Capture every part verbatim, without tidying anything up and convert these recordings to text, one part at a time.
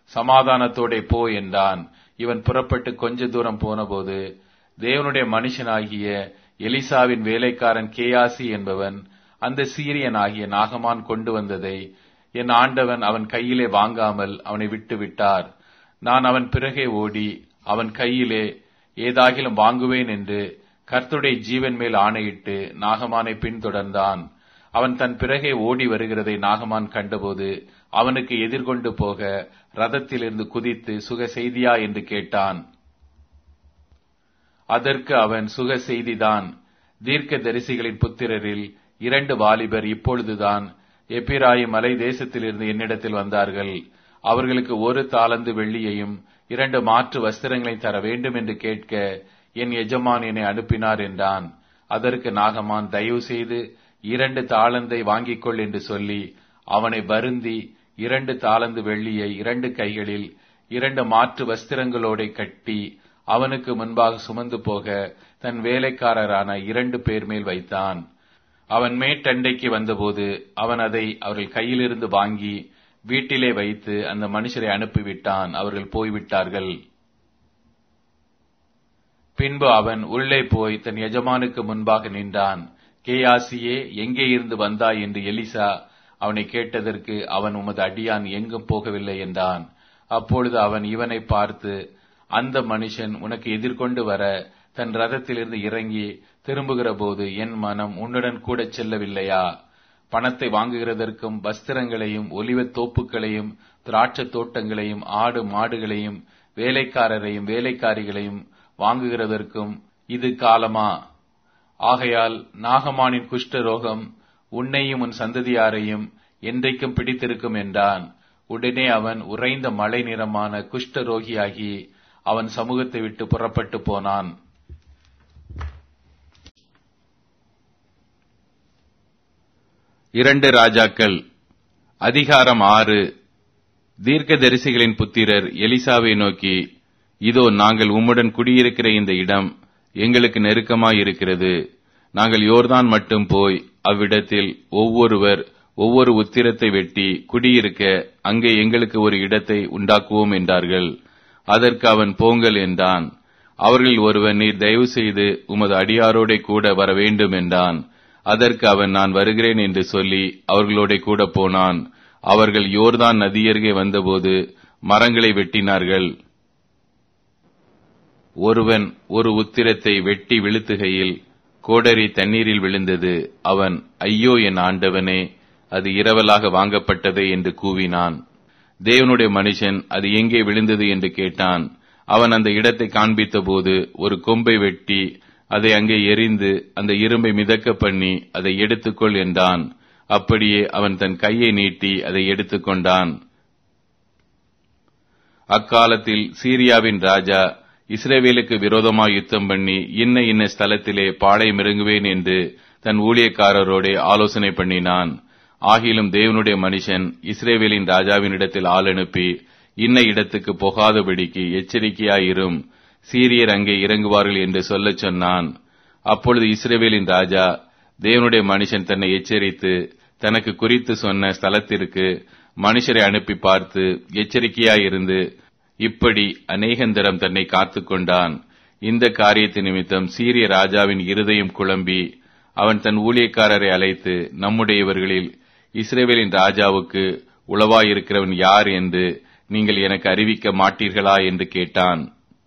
சமாதானத்தோடே போ என்றான். இவன் புறப்பட்டு கொஞ்ச தூரம் போனபோது தேவனுடைய மனுஷனாகிய எலிசாவின் வேலைக்காரன் கேயாசி என்பவன் அந்த சீரியனாகிய நாகமான் கொண்டு வந்ததை என் ஆண்டவன் அவன் கையிலே வாங்காமல் அவனை விட்டு விட்டார். நான் அவன் பிறகே ஓடி அவன் கையிலே ஏதாகிலும் வாங்குவேன் என்று கர்த்தருடைய ஜீவன் மேல் ஆணையிட்டு நாகமானை பின்தொடர்ந்தான். அவன் தன் பிறகே ஓடி வருகிறதை நாகமான் கண்டபோது அவனுக்கு எதிர்கொண்டு போக ரதத்திலிருந்து குதித்து சுக செய்தியா என்று கேட்டான். அதற்கு அவன் சுக செய்திதான். தீர்க்க தரிசிகளின் புத்திரரில் இரண்டு வாலிபர் இப்பொழுதுதான் எப்பிராயிம் மலை தேசத்திலிருந்து என்னிடத்தில் வந்தார்கள். அவர்களுக்கு ஒரு தாலந்து வெள்ளியையும் இரண்டு மாற்று வஸ்திரங்களையும் தர வேண்டும் என்று கேட்க என் எஜமான் என்னை அனுப்பினார் என்றான். அதற்கு நாகமான், தயவு செய்து இரண்டு தாளந்தை வாங்கிக் கொள் என்று சொல்லி அவனை வருந்தி இரண்டு தாளந்து வெள்ளியை இரண்டு கைகளில் இரண்டு மாற்று வஸ்திரங்களோட கட்டி அவனுக்கு முன்பாக சுமந்து போக தன் வேலைக்காரரான இரண்டு பேர் மேல் வைத்தான். அவன் மேட்டண்டைக்கு வந்தபோது அவன் அதை அவர்கள் கையிலிருந்து வாங்கி வீட்டிலே வைத்து அந்த மனுஷரை அனுப்பிவிட்டான். அவர்கள் போய்விட்டார்கள். பின்பு அவன் உள்ளே போய் தன் எஜமானுக்கு முன்பாக நின்றான். கேயாசியே, எங்கே இருந்து வந்தாய் என்று எலிசா அவனை கேட்டதற்கு அவன், உமது அடியான் எங்கும் போகவில்லை என்றான். அப்பொழுது அவன் இவனை பார்த்து, அந்த மனுஷன் உனக்கு எதிர்கொண்டு வர தன் ரதத்திலிருந்து இறங்கி திரும்புகிற போது என் மனம் உன்னுடன் கூட செல்லவில்லையா? பணத்தை வாங்குகிறதற்கும் வஸ்திரங்களையும் ஒலிவத் தோப்புகளையும் திராட்சை தோட்டங்களையும் ஆடு மாடுகளையும் வேலைக்காரரையும் வேலைக்காரிகளையும் வாங்குகிறதற்கும் இது காலமா? ஆகையால் நாகமானின் குஷ்ட ரோகம் உன்னையும் உன் சந்ததியாரையும் என்றைக்கும் பிடித்திருக்கும் என்றான். உடனே அவன் உறைந்த மலை நிறமான குஷ்ட ரோகியாகி அவன் சமூகத்தை விட்டு புறப்பட்டு போனான். இரண்டு ராஜாக்கள் அதிகாரம் ஆறு. தீர்க்கதரிசிகளின் புத்திரர் எலிசாவை நோக்கி, இதோ நாங்கள் உம்முடன் குடியிருக்கிற இந்த இடம் எங்களுக்கு நெருக்கமாயிருக்கிறது. நாங்கள் யோர்தான் மட்டும் போய் அவ்விடத்தில் ஒவ்வொருவர் ஒவ்வொரு உத்திரத்தை வெட்டி குடியிருக்க அங்கே எங்களுக்கு ஒரு இடத்தை உண்டாக்குவோம் என்றார்கள். அதற்கு அவன், போங்கள் என்றான். அவர்களில் ஒருவன், நீர் தயவு செய்து உமது அடியாரோட கூட வர வேண்டும் என்றான். அதற்கு அவன், நான் வருகிறேன் என்று சொல்லி அவர்களோட கூட போனான். அவர்கள் யோர்தான் நதியருகே வந்தபோது மரங்களை வெட்டினார்கள். ஒருவன் ஒரு உத்திரத்தை வெட்டி விழுத்துகையில் கோடரி தண்ணீரில் விழுந்தது. அவன், ஐயோ என் ஆண்டவனே, அது இரவலாக வாங்கப்பட்டதே என்று கூவினான். தேவனுடைய மனுஷன் அது எங்கே விழுந்தது என்று கேட்டான். அவன் அந்த இடத்தை காண்பித்த போது ஒரு கொம்பை வெட்டி அதை அங்கே எறிந்து அந்த இரும்பை மிதக்க பண்ணி அதை எடுத்துக்கொள் என்றான். அப்படியே அவன் தன் கையை நீட்டி அதை எடுத்துக்கொண்டான். அக்காலத்தில் சீரியாவின் ராஜா இஸ்ரவேலுக்கு விரோதமாய் யுத்தம் பண்ணி இன்ன இன்ன ஸ்தலத்திலே பாளையம் இறங்குவேன் என்று தன் ஊழியக்காரரோட ஆலோசனை பண்ணினான். ஆகிலும் தேவனுடைய மனுஷன் இஸ்ரவேலின் ராஜாவினிடத்தில் ஆள் அனுப்பி, இன்ன இடத்துக்கு போகாதபடிக்கு எச்சரிக்கையாயிரும், சீரியர் அங்கே இறங்குவார்கள் என்று சொல்லச் சொன்னான். அப்பொழுது இஸ்ரவேலின் ராஜா தேவனுடைய மனுஷன் தன்னை எச்சரித்து தனக்கு குறித்து சொன்ன ஸ்தலத்திற்கு மனுஷரை அனுப்பி பார்த்து எச்சரிக்கையாயிருந்து இப்படி அநேகந்தரம் தன்னை காத்து கொண்டான். இந்த காரியத்து நிமித்தம் சீரிய ராஜாவின் இருதயம் குழம்பி அவன் தன் ஊழியக்காரரை அழைத்து, நம்முடையவர்களில் இஸ்ரவேலின் ராஜாவுக்கு உளவாயிருக்கிறவன் யார் என்று நீங்கள் எனக்கு அறிவிக்க மாட்டீர்களா என்று கேட்டான்.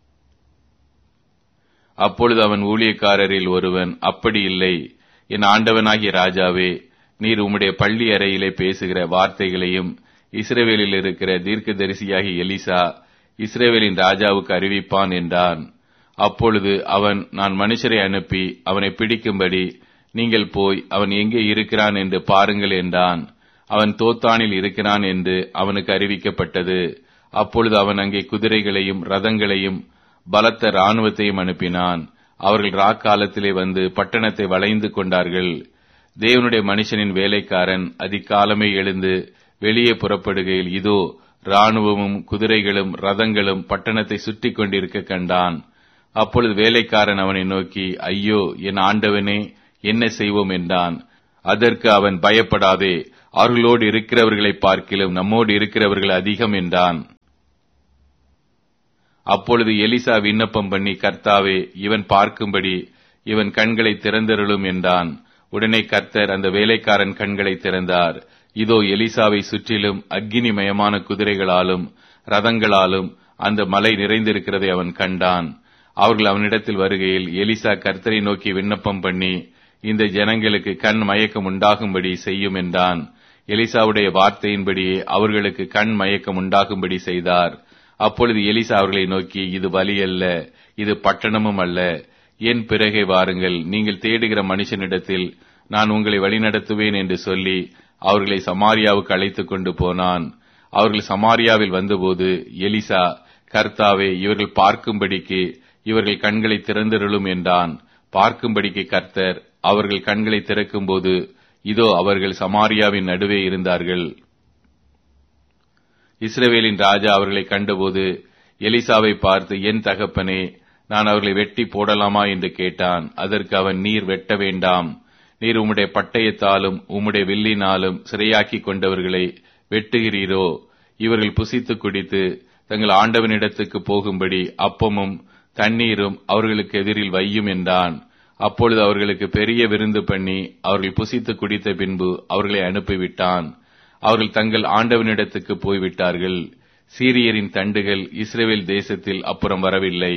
அப்பொழுது அவன் ஊழியக்காரரில் ஒருவன், அப்படி இல்லை, என் ஆண்டவனாகிய ராஜாவே, நீர் உம்முடைய பள்ளி அறையிலே பேசுகிற வார்த்தைகளையும் இஸ்ரவேலில் இருக்கிற தீர்க்கதரிசியாகிய எலிசா இஸ்ரவேலின் ராஜாவுக்கு அறிவிப்பான் என்றான். அப்பொழுது அவன், நான் மனுஷரை அனுப்பி அவனை பிடிக்கும்படி நீங்கள் போய் அவன் எங்கே இருக்கிறான் என்று பாருங்கள் என்றான். அவன் தோத்தானில் இருக்கிறான் என்று அவனுக்கு அறிவிக்கப்பட்டது. அப்பொழுது அவன் அங்கே குதிரைகளையும் ரதங்களையும் பலத்த இராணுவத்தையும் அனுப்பினான். அவர்கள் ராக்காலத்திலே வந்து பட்டணத்தை வளைந்து கொண்டார்கள். தேவனுடைய மனுஷனின் வேலைக்காரன் அதிகாலமே எழுந்து வெளியே புறப்படுகையில் இதோ இராணுவமும் குதிரைகளும் ரதங்களும் பட்டணத்தை சுற்றி கொண்டிருக்க கண்டான். அப்பொழுது வேலைக்காரன் அவனை நோக்கி, ஐயோ என் ஆண்டவனே, என்ன செய்வோம் என்றான். அதற்கு அவன், பயப்படாதே, அவர்களோடு இருக்கிறவர்களை பார்க்கிலும் நம்மோடு இருக்கிறவர்கள் அதிகம் என்றான். அப்பொழுது எலிசா விண்ணப்பம் பண்ணி, கர்த்தாவே, இவன் பார்க்கும்படி இவன் கண்களை திறந்தருளும் என்றான். உடனே கர்த்தர் அந்த வேலைக்காரன் கண்களை திறந்தார். இதோ, எலிசாவை சுற்றிலும் அக்கினிமயமான குதிரைகளாலும் ரதங்களாலும் அந்த மலை நிறைந்திருக்கிறதை அவன் கண்டான். அவர்கள் அவனிடத்தில் வருகையில், எலிசா கர்த்தரை நோக்கி விண்ணப்பம் பண்ணி, இந்த ஜனங்களுக்கு கண் மயக்கம் உண்டாகும்படி செய்யும் என்றான். எலிசாவுடைய வார்த்தையின்படியே அவர்களுக்கு கண் மயக்கம் உண்டாகும்படி செய்தார். அப்பொழுது எலிசா அவர்களை நோக்கி, இது வழி அல்ல, இது பட்டணமும் அல்ல. என் பிறகே வாருங்கள், நீங்கள் தேடுகிற மனுஷனிடத்தில் நான் உங்களை வழிநடத்துவேன் என்று சொல்லி அவர்களை சமாரியாவுக்கு அழைத்துக் கொண்டு போனான். அவர்கள் சமாரியாவில் வந்தபோது எலிசா, கர்த்தாவே, இவர்கள் பார்க்கும்படிக்கு இவர்கள் கண்களை திறந்தருளும் என்றான். பார்க்கும்படிக்கு கர்த்தர் அவர்கள் கண்களை திறக்கும்போது, இதோ, அவர்கள் சமாரியாவின் நடுவே இருந்தார்கள். இஸ்ரவேலின் ராஜா அவர்களை கண்டபோது எலிசாவை பார்த்து, என் தகப்பனே, நான் அவர்களை வெட்டி போடலாமா என்று கேட்டான். அதற்கு அவன், நீர் வெட்ட வேண்டாம். நீர் உம்முடைய பட்டயத்தாலும் உம்முடைய வில்லினாலும் சிறையாக்கி கொண்டவர்களை வெட்டுகிறீரோ? இவர்கள் புசித்து குடித்து தங்கள் ஆண்டவனிடத்துக்கு போகும்படி அப்பமும் தண்ணீரும் அவர்களுக்கு எதிரில் வையும் என்றான். அப்பொழுது அவர்களுக்கு பெரிய விருந்து பண்ணி அவர்கள் புசித்து குடித்த பின்பு அவர்களை அனுப்பிவிட்டான். அவர்கள் தங்கள் ஆண்டவனிடத்துக்கு போய்விட்டார்கள். சீரியரின் தண்டுகள் இஸ்ரவேல் தேசத்தில் அப்புறம் வரவில்லை.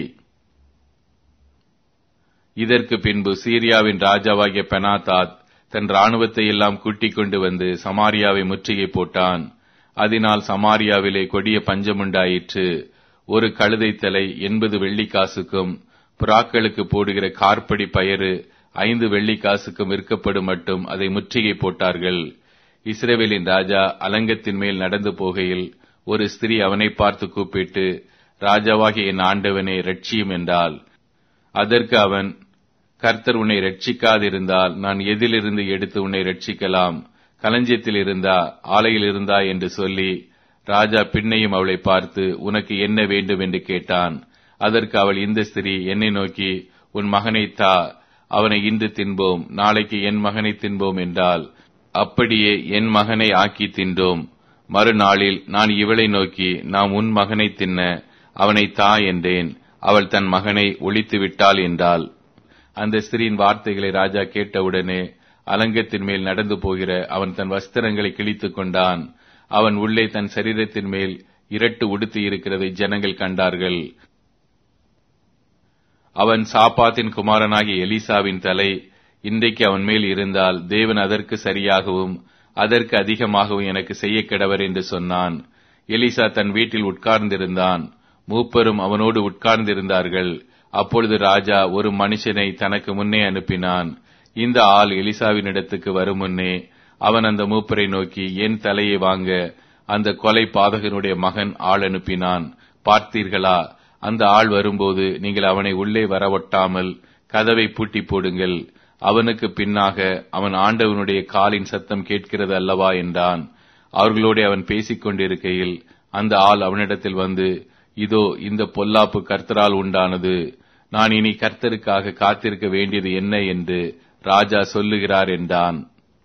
இதற்கு பின்பு சீரியாவின் ராஜாவாகிய பெனாதாத் தன் இராணுவத்தை எல்லாம் கூட்டிக் கொண்டு வந்து சமாரியாவை முற்றுகை போட்டான். அதனால் சமாரியாவிலே கொடிய பஞ்சமுண்டாயிற்று. ஒரு கழுதை தலை எண்பது வெள்ளிக்காசுக்கும் புறாக்களுக்கு போடுகிற கார்படி பயறு ஐந்து வெள்ளிக்காசுக்கும் விற்கப்படும் மட்டும் அதை முற்றுகை போட்டார்கள். இஸ்ரவேலின் ராஜா அலங்கத்தின் மேல் நடந்து போகையில் ஒரு ஸ்திரீ அவனை பார்த்து கூப்பிட்டு, ராஜாவாகிய என் ஆண்டவனே, ரட்சியும் என்றாள். அதற்கு அவன், கர்த்தர் உன்னை ரட்சிக்காதிருந்தால் நான் எதிலிருந்து எடுத்து உன்னை ரட்சிக்கலாம்? களஞ்சியத்தில் இருந்தா, ஆலையில் இருந்தா என்று சொல்லி, ராஜா பின்னையும் அவளை பார்த்து, உனக்கு என்ன வேண்டும் என்று கேட்டான். அதற்கு அவள், இந்த ஸ்திரீ என்னை நோக்கி, உன் மகனை தா, அவனை இன்று தின்போம், நாளைக்கு என் மகனை தின்போம் என்றாள். அப்படியே என் மகனை ஆக்கி தின்றோம். மறுநாளில் நான் இவளை நோக்கி, நாம் உன் மகனை தின்ன அவனை தா என்றேன். அவள் தன் மகனை ஒழித்து விட்டாள் என்றாள். அந்த ஸ்திரீயின் வார்த்தைகளை ராஜா கேட்டவுடனே அலங்கத்தின் மேல் நடந்து போகிற அவன் தன் வஸ்திரங்களை கிழித்துக் கொண்டான். அவன் உள்ளே தன் சரீரத்தின் மேல் இரட்டு உடுத்தி இருக்கிறதை ஜனங்கள் கண்டார்கள். அவன் சாப்பாத்தின் குமாரனாகிய எலிசாவின் தலை இன்றைக்கு அவன் மேல் இருந்தால் தேவன் அதற்கு சரியாகவும் அதற்கு அதிகமாகவும் எனக்கு செய்ய கிடவர் என்று சொன்னான். எலிசா தன் வீட்டில் உட்கார்ந்திருந்தான். மூப்பரும் அவனோடு உட்கார்ந்திருந்தார்கள். அப்பொழுது ராஜா ஒரு மனுஷனை தனக்கு முன்னே அனுப்பினான். இந்த ஆள் எலிசாவின் இடத்துக்கு வரும் முன்னே அவன் அந்த மூப்பரை நோக்கி, என் தலையை வாங்க அந்த கொலை பாதகனுடைய மகன் ஆள் அனுப்பினான், பார்த்தீர்களா? அந்த ஆள் வரும்போது நீங்கள் அவனை உள்ளே வரவொட்டாமல் கதவை பூட்டி போடுங்கள். அவனுக்கு பின்னாக அவன் ஆண்டவனுடைய காலின் சத்தம் கேட்கிறது அல்லவா என்றான். அவர்களோடு அவன் பேசிக் கொண்டிருக்கையில் அந்த ஆள் அவனிடத்தில் வந்து, இதோ, இந்த பொல்லாப்பு கர்த்தரால் உண்டானது. நான் இனி கர்த்தருக்காக காத்திருக்க வேண்டியது என்ன என்று ராஜா சொல்லுகிறார் என்றான்.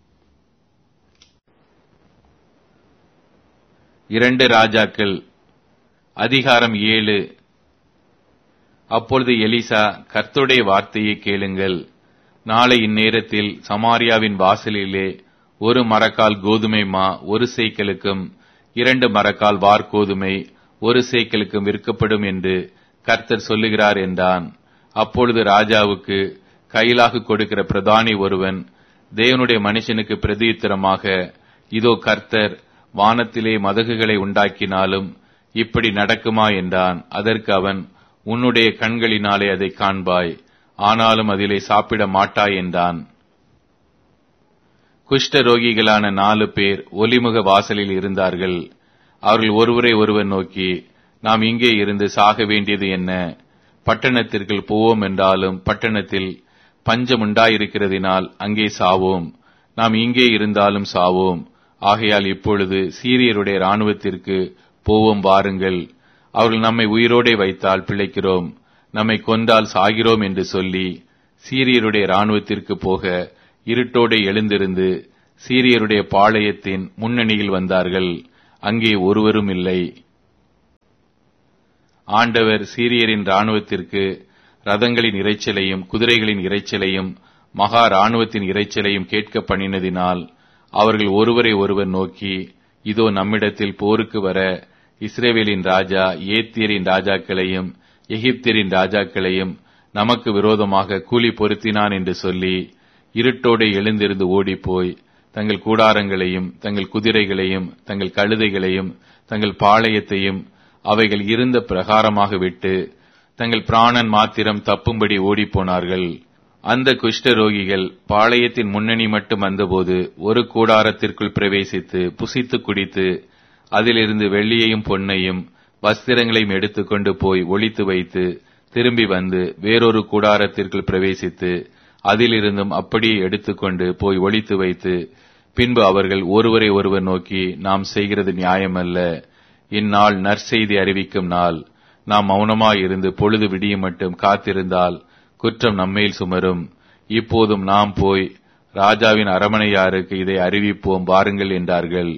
இரண்டு ராஜாக்கள் அதிகாரம் ஏழு. அப்பொழுது எலிசா, கர்த்தருடைய வார்த்தையை கேளுங்கள். நாளை இந்நேரத்தில் சமாரியாவின் வாசலிலே ஒரு மரக்கால் கோதுமை மா ஒரு சேக்கலுக்கும் இரண்டு மரக்கால் வார்கோதுமை ஒரு சேக்கலுக்கும் விற்கப்படும் என்று கர்த்தர் சொல்லுகிறார் என்றான். அப்பொழுது ராஜாவுக்கு கையிலாக கொடுக்கிற பிரதானி ஒருவன் தேவனுடைய மனுஷனுக்கு பிரதியுத்தரமாக, இதோ, கர்த்தர் வானத்திலே மதகுகளை உண்டாக்கினாலும் இப்படி நடக்குமா என்றான். அதற்கு அவன், உன்னுடைய கண்களினாலே அதை காண்பாய், ஆனாலும் அதிலே சாப்பிட மாட்டாய் என்றான். குஷ்டரோகிகளான நாலு பேர் ஒலிமுக வாசலில் இருந்தார்கள். அவர்கள் ஒருவரை ஒருவர் நோக்கி, நாம் இங்கே இருந்து சாக வேண்டியது என்ன? பட்டணத்திற்குள் போவோம் என்றாலும் பட்டணத்தில் பஞ்சம் உண்டாயிருக்கிறதினால் அங்கே சாவோம். நாம் இங்கே இருந்தாலும் சாவோம். ஆகையால் இப்பொழுது சீரியருடைய இராணுவத்திற்கு போவோம் வாருங்கள். அவர்கள் நம்மை உயிரோடே வைத்தால் பிழைக்கிறோம், நம்மை கொண்டால் சாகிறோம் என்று சொல்லி சீரியருடைய இராணுவத்திற்கு போக இருட்டோடே எழுந்திருந்து சீரியருடைய பாளையத்தின் முன்னணியில் வந்தார்கள். அங்கே ஒருவரும் இல்லை. ஆண்டவர் சீரியரின் இராணுவத்திற்கு ரதங்களின் இரைச்சலையும் குதிரைகளின் இரைச்சலையும் மகா இராணுவத்தின் இரைச்சலையும் கேட்க பண்ணினதினால் அவர்கள் ஒருவரை ஒருவர் நோக்கி, இதோ நம்மிடத்தில் போருக்கு வர இஸ்ரவேலின் ராஜா ஏத்தியரின் ராஜாக்களையும் எகிப்தியரின் ராஜாக்களையும் நமக்கு விரோதமாக கூலி பொருத்தினான் என்று சொல்லி இருட்டோடு எழுந்திருந்து ஓடிப்போய் தங்கள் கூடாரங்களையும் தங்கள் குதிரைகளையும் தங்கள் கழுதைகளையும் தங்கள் பாளையத்தையும் அவைகள் இருந்த பிரகாரமாக விட்டு தங்கள் பிராணன் மாத்திரம் தப்பும்படி ஓடிப்போனார்கள். அந்த குஷ்டரோகிகள் பாளையத்தின் முன்னணி மட்டும் வந்தபோது ஒரு கூடாரத்திற்குள் பிரவேசித்து புசித்து குடித்து அதிலிருந்து வெள்ளியையும் பொன்னையும் வஸ்திரங்களையும் எடுத்துக்கொண்டு போய் ஒளித்து வைத்து திரும்பி வந்து வேறொரு கூடாரத்திற்குள் பிரவேசித்து அதிலிருந்தும் அப்படியே எடுத்துக்கொண்டு போய் ஒளித்து வைத்து பின்பு அவர்கள் ஒருவரை ஒருவர் நோக்கி, நாம் செய்கிறது நியாயமல்ல. இந்நாள் நற்செய்தி அறிவிக்கும் நாள். நாம் மௌனமாயிருந்து பொழுது விடியும் மட்டும் காத்திருந்தால் குற்றம் நம்மேல் சுமரும். இப்போதும் நாம் போய் ராஜாவின் அரமனையாருக்கு இதை அறிவிப்போம் வாருங்கள் என்றார்கள்.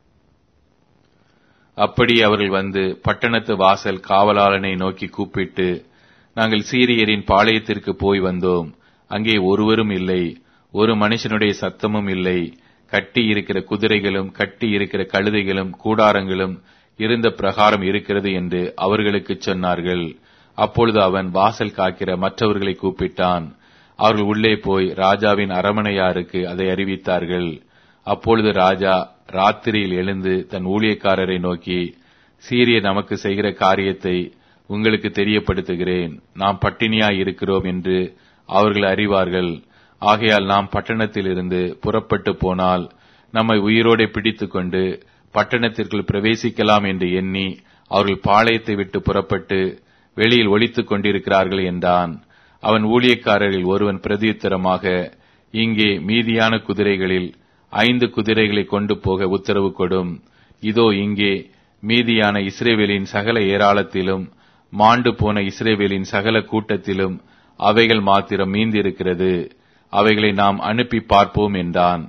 அப்படி அவர்கள் வந்து பட்டணத்து வாசல் காவலாளனை நோக்கி கூப்பிட்டு, நாங்கள் சீரியரின் பாளையத்திற்கு போய் வந்தோம். அங்கே ஒருவரும் இல்லை, ஒரு மனுஷனுடைய சத்தமும் இல்லை. கட்டி இருக்கிற குதிரைகளும் கட்டி இருக்கிற கழுதைகளும் கூடாரங்களும் இருந்த பிரகாரம் இருக்கிறது என்று அவர்களுக்கு சொன்னார்கள். அப்பொழுது அவன் வாசல் காக்கிற மற்றவர்களை கூப்பிட்டான். அவர்கள் உள்ளே போய் ராஜாவின் அரமனையாருக்கு அதை அறிவித்தார்கள். அப்பொழுது ராஜா ராத்திரியில் எழுந்து தன் ஊழியக்காரரை நோக்கி, சீரியர் நமக்கு செய்கிற காரியத்தை உங்களுக்கு தெரியப்படுத்துகிறேன். நாம் பட்டினியாய் இருக்கிறோம் என்று அவர்கள் அறிவார்கள். ஆகையால் நாம் பட்டணத்திலிருந்து புறப்பட்டு போனால் நம்மை உயிரோடு பிடித்து கொண்டு பட்டணத்திற்குள் பிரவேசிக்கலாம் என்று எண்ணி அவர்கள் பாளையத்தை விட்டு புறப்பட்டு வெளியில் ஒளித்துக் கொண்டிருக்கிறார்கள் என்றான். அவன் ஊழியக்காரரில் ஒருவன் பிரதியுத்தரமாக, இங்கே மீதியான குதிரைகளில் ஐந்து குதிரைகளை கொண்டு போக உத்தரவு கொடும். இதோ இங்கே மீதியான இஸ்ரவேலின் சகல ஏராளத்திலும் மாண்டு போன இஸ்ரவேலின் சகல கூட்டத்திலும் அவைகள் மாத்திரம் மீந்திருக்கிறது. அவைகளை நாம் அனுப்பி பார்ப்போம் என்றான்.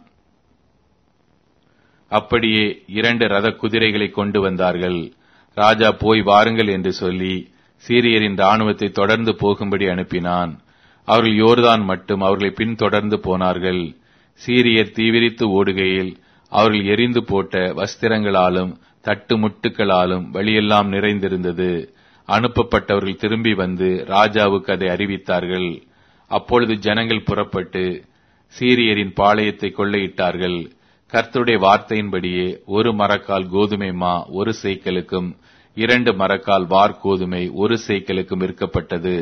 அப்படியே இரண்டு ரத குதிரைகளை கொண்டு வந்தார்கள். ராஜா போய் வாருங்கள் என்று சொல்லி சீரியரின் இராணுவத்தை தொடர்ந்து போகும்படி அனுப்பினான். அவர்கள் யோர்தான் மட்டும் அவர்களை பின்தொடர்ந்து போனார்கள். சீரியர் தீவிரித்து ஓடுகையில் அவர்கள் எரிந்து போட்ட வஸ்திரங்களாலும் தட்டு முட்டுகளாலும் வழியெல்லாம் நிறைந்திருந்தது. அனுப்பப்பட்டவர்கள் திரும்பி வந்து ராஜாவுக்கு அதை அறிவித்தார்கள். அப்பொழுது ஜனங்கள் புறப்பட்டு சீரியரின் பாளையத்தை கொள்ளையிட்டார்கள். கர்த்தருடைய வார்த்தையின்படியே ஒரு மரக்கால் கோதுமை மா ஒரு சேக்கலுக்கும் இரண்டு மரக்கால் வார் கோதுமை ஒரு சேக்கலுக்கும் விற்கப்பட்டது.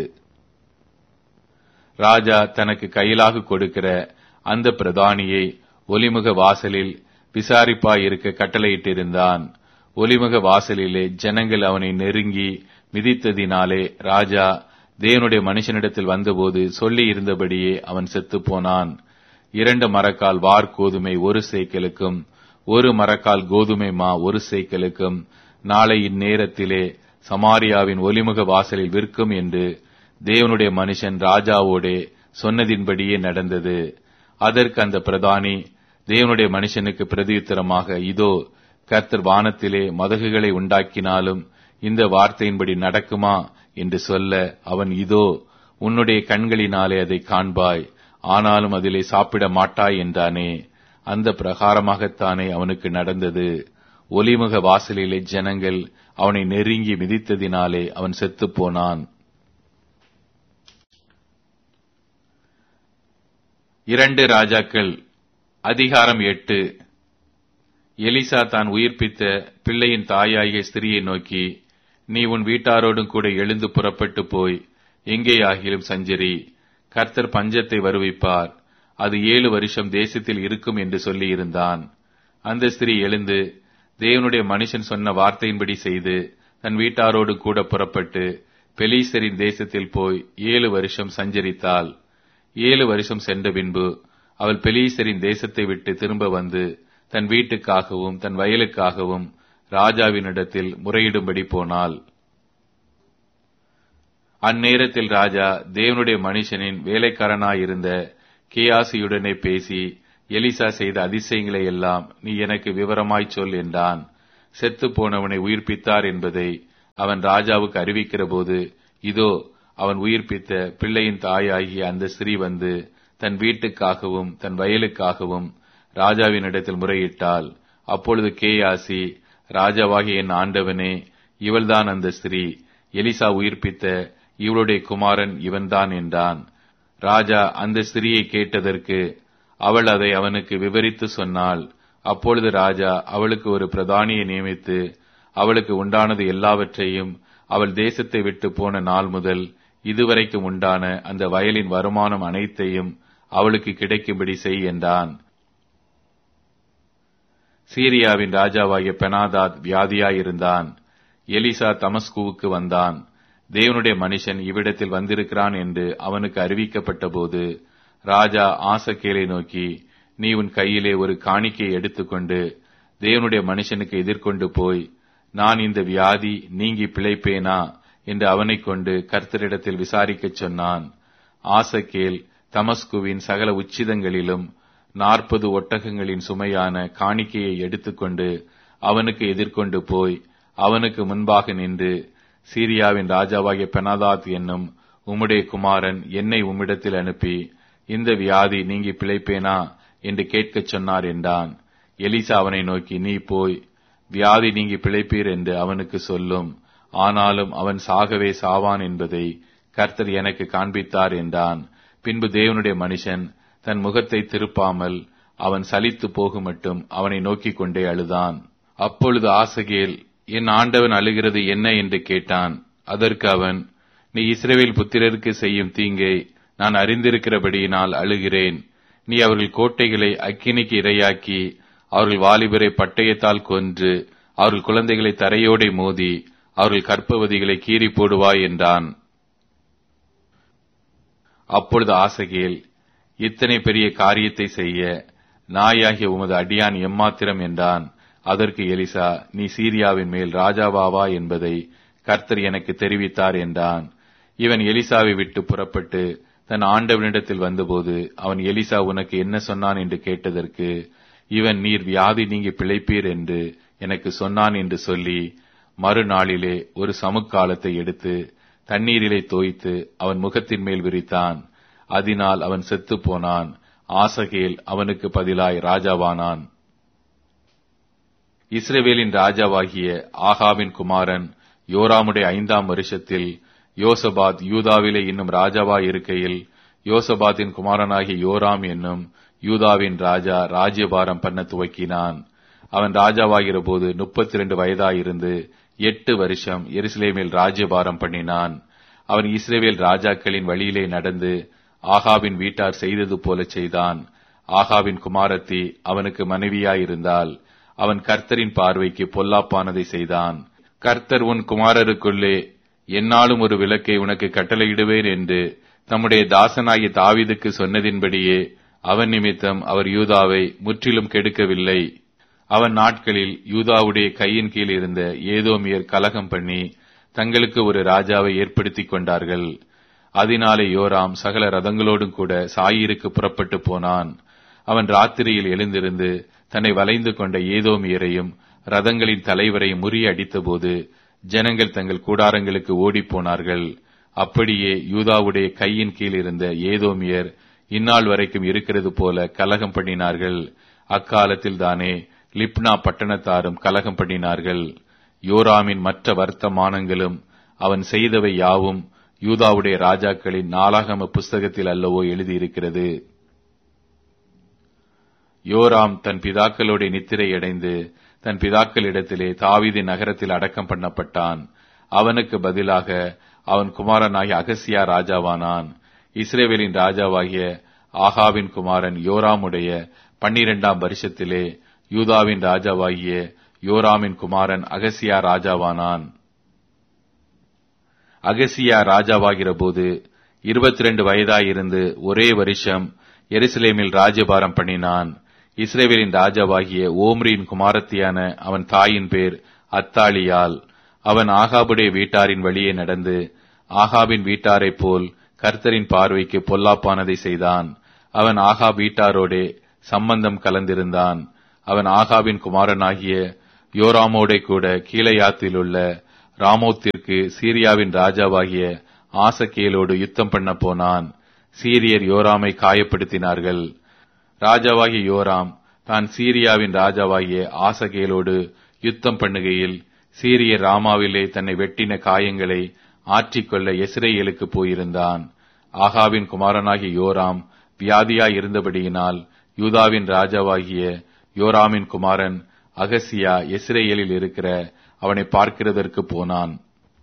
ராஜா தனக்கு கையிலாக கொடுக்கிற அந்த பிரதானியை ஒலிமுக வாசலில் விசாரிப்பாயிருக்க கட்டளையிட்டிருந்தான். ஒலிமுக வாசலிலே ஜனங்கள் அவனை நெருங்கி மிதித்ததினாலே ராஜா தேவனுடைய மனுஷனிடத்தில் வந்தபோது சொல்லி இருந்தபடியே அவன் செத்துப் போனான். இரண்டு மரக்கால் வார் கோதுமை ஒரு சேக்கலுக்கும் ஒரு மரக்கால் கோதுமை மா ஒரு சேக்கலுக்கும் நாளை இந்நேரத்திலே சமாரியாவின் ஒலிமுக வாசலில் விற்கும் என்று தேவனுடைய மனுஷன் ராஜாவோடே சொன்னதின்படியே நடந்தது. அதற்கு அந்த பிரதானி தேவனுடைய மனுஷனுக்கு பிரதியுத்தரமாக, இதோ கர்த்தர் வானத்திலே மதகுகளை உண்டாக்கினாலும் இந்த வார்த்தையின்படி நடக்குமா என்று சொல்ல அவன், இதோ உன்னுடைய கண்களினாலே அதை காண்பாய், ஆனாலும் அதிலே சாப்பிட மாட்டாய் என்றானே. அந்த பிரகாரமாகத்தானே அவனுக்கு நடந்தது. ஒலிமுக வாசலிலே ஜனங்கள் அவனை நெருங்கி மிதித்ததினாலே அவன் செத்துப் போனான். இரண்டு ராஜாக்கள் அதிகாரம் எட்டு. எலிசா தான் உயிர்ப்பித்த பிள்ளையின் தாயாகிய ஸ்திரியை நோக்கி, நீ உன் வீட்டாரோடும் கூட எழுந்து புறப்பட்டு போய் எங்கேயாகிலும் சஞ்சரி, கர்த்தர் பஞ்சத்தை வருவிப்பார், அது ஏழு வருஷம் தேசத்தில் இருக்கும் என்று சொல்லியிருந்தான். அந்த ஸ்திரீ எழுந்து தேவனுடைய மனுஷன் சொன்ன வார்த்தையின்படி செய்து தன் வீட்டாரோடு கூட புறப்பட்டு பெலிஸ்தரின் தேசத்தில் போய் ஏழு வருஷம் சஞ்சரித்தாள். ஏழு வருஷம் சென்ற பின்பு அவள் பெலிஸ்தரின் தேசத்தை விட்டு திரும்ப வந்து தன் வீட்டுக்காகவும் தன் வயலுக்காகவும் ராஜாவினிடத்தில் முறையிடும்படி போனாள். அந்நேரத்தில் ராஜா தேவனுடைய மனுஷனின் வேலைக்காரனாயிருந்த கேயாசியுடனே பேசி, எலிசா செய்த அதிசயங்களை எல்லாம் நீ எனக்கு விவரமாய்ச் சொல் என்றான். செத்து போனவனை உயிர்ப்பித்தார் என்பதை அவன் ராஜாவுக்கு அறிவிக்கிற போது, இதோ அவன் உயிர்ப்பித்த பிள்ளையின் தாயாகிய அந்த ஸ்திரீ வந்து தன் வீட்டுக்காகவும் தன் வயலுக்காகவும் ராஜாவினிடத்தில் முறையிட்டாள். அப்பொழுது கேயாசி, ராஜாவாகிய என் ஆண்டவனே, இவள்தான் அந்த ஸ்திரீ, எலிசா உயிர்ப்பித்த இவளுடைய குமாரன் இவன்தான் என்றான். ராஜா அந்த ஸ்திரீயை கேட்டதற்கு அவள் அதை அவனுக்கு விவரித்து சொன்னாள். அப்பொழுது ராஜா அவளுக்கு ஒரு பிரதானியை நியமித்து அவளுக்கு உண்டானது எல்லாவற்றையும் அவள் தேசத்தை விட்டு போன நாள் முதல் இதுவரைக்கும் உண்டான அந்த வயலின் வருமானம் அனைத்தையும் அவளுக்கு கிடைக்கும்படி செய் என்றான். சீரியாவின் ராஜாவாகிய பெனாதாத் வியாதியாயிருந்தான். எலிசா தமஸ்குவுக்கு வந்தான். தேவனுடைய மனுஷன் இவ்விடத்தில் வந்திருக்கிறான் என்று அவனுக்கு அறிவிக்கப்பட்ட போது ராஜா ஆசகேலை நோக்கி, நீ உன் கையிலே ஒரு காணிக்கையை எடுத்துக்கொண்டு தேவனுடைய மனுஷனுக்கு எதிர்கொண்டு போய், நான் இந்த வியாதி நீங்கி பிழைப்பேனா என்று அவனைக் கொண்டு கர்த்தரிடத்தில் விசாரிக்கச் சொன்னான். ஆசகேல் தமஸ்குவின் சகல உச்சிதங்களிலும் நாற்பது ஒட்டகங்களின் சுமையான காணிக்கையை எடுத்துக்கொண்டு அவனுக்கு எதிர்கொண்டு போய் அவனுக்கு முன்பாக நின்று, சீரியாவின் ராஜாவாகிய பெனாதாத் என்னும் உம்முடைய குமாரன் என்னை உம்மிடத்தில் அனுப்பி இந்த வியாதி நீங்கி பிழைப்பேனா என்று கேட்கச் சொன்னார் என்றான். எலிசா அவனை நோக்கி, நீ போய் வியாதி நீங்கி பிழைப்பீர் என்று அவனுக்கு சொல்லும், ஆனாலும் அவன் சாகவே சாவான் என்பதை கர்த்தர் எனக்கு காண்பித்தார் என்றான். பின்பு தேவனுடைய மனுஷன் தன் முகத்தை திருப்பாமல் அவன் சலித்து போகும் மட்டும் அவனை நோக்கிக் கொண்டே அழுதான். அப்பொழுது ஆசகேல், என் ஆண்டவன் அழுகிறது என்ன என்று கேட்டான். அதற்கு அவன், நீ இஸ்ரவேல் புத்திரருக்கு செய்யும் தீங்கை நான் அறிந்திருக்கிறபடியினால் அழுகிறேன். நீ அவர்கள் கோட்டைகளை அக்கினிக்கு இரையாக்கி அவர்கள் வாலிபரை பட்டயத்தால் கொன்று அவர்கள் குழந்தைகளை தரையோடே மோதி அவர்கள் கற்பவதிகளை கீறி போடுவாய் என்றான். அப்பொழுது ஆசகேல், இத்தனை பெரிய காரியத்தை செய்ய நாயாகிய உமது அடியான் எம்மாத்திரம் என்றான். அதற்கு எலிசா, நீ சீரியாவின் மேல் ராஜாவாவா என்பதை கர்த்தர் எனக்கு தெரிவித்தார் என்றான். இவன் எலிசாவை விட்டு புறப்பட்டு தன் ஆண்டவனிடத்தில் வந்தபோது அவன், எலிசா உனக்கு என்ன சொன்னான் என்று கேட்டதற்கு இவன், நீர் வியாதி நீங்கி பிழைப்பீர் என்று எனக்கு சொன்னான் என்று சொல்லி மறுநாளிலே ஒரு சமுக்காலத்தை எடுத்து தண்ணீரிலே தோய்த்து அவன் முகத்தின் மேல் விரித்தான். அதனால் அவன் செத்து போனான். ஆசகேல் அவனுக்கு பதிலாய் ராஜாவானான். இஸ்ரவேலின் ராஜாவாகிய ஆகாவின் குமாரன் யோராமுடைய ஐந்தாம் வருஷத்தில் யோசபாத் யூதாவிலே இன்னும் ராஜாவாய் இருக்கையில், யோசபாத்தின் குமாரனாகிய யோராம் என்னும் யூதாவின் ராஜா ராஜ்யபாரம் பண்ண துவக்கினான். அவன் ராஜாவாகிற போது முப்பத்தி இரண்டு வயதாயிருந்து எட்டு வருஷம் எருசலேமில் ராஜ்யபாரம் பண்ணினான். அவன் இஸ்ரவேல் ராஜாக்களின் வழியிலே நடந்து ஆகாவின் வீட்டார் செய்தது போல செய்தான். ஆகாவின் குமாரத்தி அவனுக்கு மனைவியாயிருந்தால் அவன் கர்த்தரின் பார்வைக்கு பொல்லாப்பானதை செய்தான். கர்த்தர் உன் குமாரருக்குள்ளே எந்நாளும் ஒரு விளக்கை உனக்கு கட்டளையிடுவேன் என்று தம்முடைய தாசனாகிய தாவீதுக்கு சொன்னதின்படியே அவன் நிமித்தம் அவர் யூதாவை முற்றிலும் கெடுக்கவில்லை. அவன் நாட்களில் யூதாவுடைய கையின் கீழ் இருந்த ஏதோமியர் கலகம் பண்ணி தங்களுக்கு ஒரு ராஜாவை ஏற்படுத்திக் கொண்டார்கள். அதனாலே யோராம் சகல ரதங்களோடும் கூட சாயிருக்கு புறப்பட்டு போனான். அவன் ராத்திரியில் எழுந்திருந்து தன்னை வளைந்து கொண்ட ஏதோமியரையும் ரதங்களின் தலைவரையும் முறியடித்த போது ஜனங்கள் தங்கள் கூடாரங்களுக்கு ஓடிப்போனார்கள். அப்படியே யூதாவுடைய கையின் கீழ் இருந்த ஏதோமியர் இந்நாள் வரைக்கும் இருக்கிறது போல கலகம் பண்ணினார்கள். அக்காலத்தில் தானே லிப்னா பட்டணத்தாரும் கலகம் பண்ணினார்கள். யோராமின் மற்ற வர்த்தமானங்களும் அவன் செய்தவை யாவும் யூதாவுடைய ராஜாக்களின் நாளாகம புஸ்தகத்தில் அல்லவோ எழுதியிருக்கிறது. யோராம் தன் பிதாக்களோட நித்திரை அடைந்து தன் பிதாக்களிடத்திலே தாவீதின் நகரத்தில் அடக்கம் பண்ணப்பட்டான். அவனுக்கு பதிலாக அவன் குமாரனாகிய அகசியா ராஜாவானான். இஸ்ரவேலின் ராஜாவாகிய ஆகாவின் குமாரன் யோராமுடைய பன்னிரெண்டாம் வருஷத்திலே யூதாவின் ராஜாவாகிய யோராமின் குமாரன் அகசியா ராஜாவானான். அகசியா ராஜாவாகிற போது இருபத்தி ரெண்டு வயதாயிருந்து ஒரே வருஷம் எருசலேமில் ராஜ்யபாரம் பண்ணினான். இஸ்ரவேலின் ராஜாவாகிய ஓம்ரியின் குமாரத்தியான அவன் தாயின் பேர் அத்தாலியால். அவன் ஆகாபுடைய வீட்டாரின் வழியே நடந்து ஆகாபின் வீட்டாரைப் போல் கர்த்தரின் பார்வைக்கு பொல்லாப்பானதை செய்தான். அவன் ஆகாப் வீட்டாரோடே சம்பந்தம் கலந்திருந்தான். அவன் ஆகாபின் குமாரனாகிய யோராமோடே கூட கீலேயாத்தில் உள்ள ராமோத்திற்கு சீரியாவின் ராஜாவாகிய ஆசகேலோடு யுத்தம் பண்ண போனான். சீரியர் யோராமை காயப்படுத்தினார்கள். ராஜாவாகிய யோராம் தான் சீரியாவின் ராஜாவாகிய ஆசகேலோடு யுத்தம் பண்ணுகையில் சீரியர் ராமாவிலே தன்னை வெட்டின காயங்களை ஆற்றிக்கொள்ள யெஸ்ரயேலுக்கு போயிருந்தான். ஆகாவின் குமாரனாகிய யோராம் வியாதியாய் இருந்தபடியினால் யூதாவின் ராஜாவாகிய யோராமின் குமாரன் அகசியா யெஸ்ரயேலில் இருக்கிற அவனை பார்க்கிறதற்கு போனான்.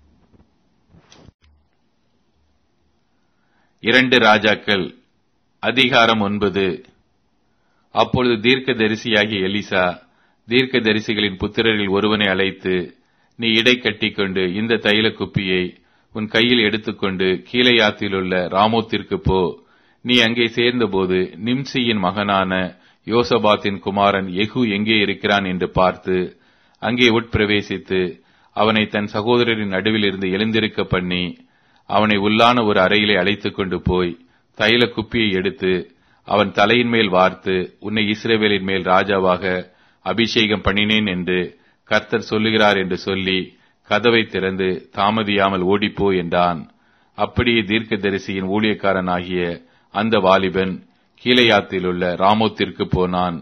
இரண்டு ராஜாக்கள் அதிகாரம் ஒன்பது. அப்பொழுது தீர்க்க தரிசியாகிய எலிசா தீர்க்க தரிசிகளின் புத்திரரில் ஒருவனை அழைத்து, நீ இடை கட்டிக்கொண்டு இந்த தைல குப்பியை உன் கையில் எடுத்துக்கொண்டு கீலேயாத்திலுள்ள ராமோத்திற்கு போ. நீ அங்கே சேர்ந்தபோது நிம்சியின் மகனான யோசபாத்தின் குமாரன் யெகூ எங்கே இருக்கிறான் என்று பார்த்து அங்கே உட்பிரவேசித்து அவனை தன் சகோதரரின் நடுவில் இருந்து எழுந்திருக்க பண்ணி அவனை உள்ளான ஒரு அறையிலே அழைத்துக் கொண்டு போய் தைல குப்பியை எடுத்து அவன் தலையின் மேல் வார்த்து, உன்னை இஸ்ரவேலின் மேல் ராஜாவாக அபிஷேகம் பண்ணினேன் என்று கர்த்தர் சொல்லுகிறார் என்று சொல்லி கதவை திறந்து தாமதியாமல் ஓடிப்போ என்றான். அப்படியே தீர்க்கதரிசியின் ஊழியக்காரனாகிய அந்த வாலிபன் கீலேயாத்திலுள்ள ராமோத்திற்கு போனான்.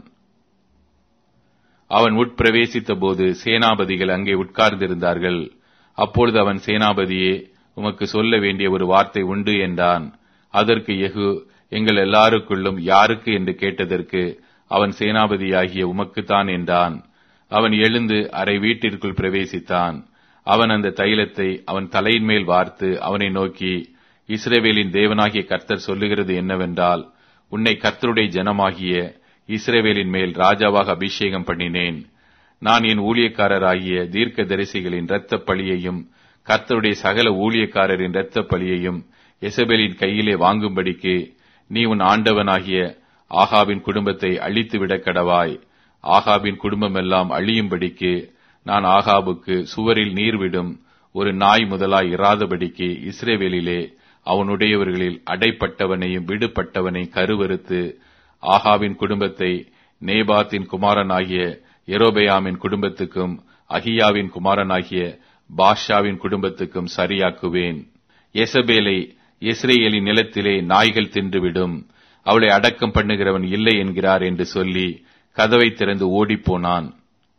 அவன் உட்பிரவேசித்த போது சேனாபதிகள் அங்கே உட்கார்ந்திருந்தார்கள். அப்பொழுது அவன், சேனாபதியே, உமக்கு சொல்ல வேண்டிய ஒரு வார்த்தை உண்டு என்றான். அதற்கு யெகூ, எங்கள் எல்லாருக்குள்ளும் யாருக்கு என்று கேட்டதற்கு அவன், சேனாபதியாகிய உமக்குத்தான் என்றான். அவன் எழுந்து அறை வீட்டிற்குள் பிரவேசித்தான். அவன் அந்த தைலத்தை அவன் தலையின் மேல் வார்த்து அவனை நோக்கி, இஸ்ரவேலின் தேவனாகிய கர்த்தர் சொல்லுகிறது என்னவென்றால், உன்னை கர்த்தருடைய ஜனமாகிய இஸ்ரவேலின் மேல் ராஜாவாக அபிஷேகம் பண்ணினேன். நான் என் ஊழியக்காரராகிய தீர்க்க தரிசிகளின் இரத்த பழியையும் கர்த்தருடைய சகல ஊழியக்காரரின் இரத்த பழியையும் யெசபேலின் கையிலே வாங்கும்படிக்கு நீ உன் ஆண்டவனாகிய ஆகாபின் குடும்பத்தை அழித்துவிட கடவாய். ஆகாபின் குடும்பமெல்லாம் அழியும்படிக்கு நான் ஆகாபுக்கு சுவரில் நீர்விடும் ஒரு நாய் முதலாய் இராதபடிக்கு இஸ்ரவேலிலே அவனுடையவர்களில் அடைப்பட்டவனையும் விடுபட்டவனையும் கருவறுத்து ஆகாபின் குடும்பத்தை நேபாத்தின் குமாரனாகிய யெரொபெயாமின் குடும்பத்துக்கும் அகியாவின் குமாரனாகிய பாஷாவின் குடும்பத்துக்கும் சரியாக்குவேன். யெசபேலை இஸ்ரவேலின் நிலத்திலே நாய்கள் தின்றுவிடும், அவளை அடக்கம் பண்ணுகிறவன் இல்லை என்கிறார் என்று சொல்லி கதவை திறந்து ஓடிப்போனான்.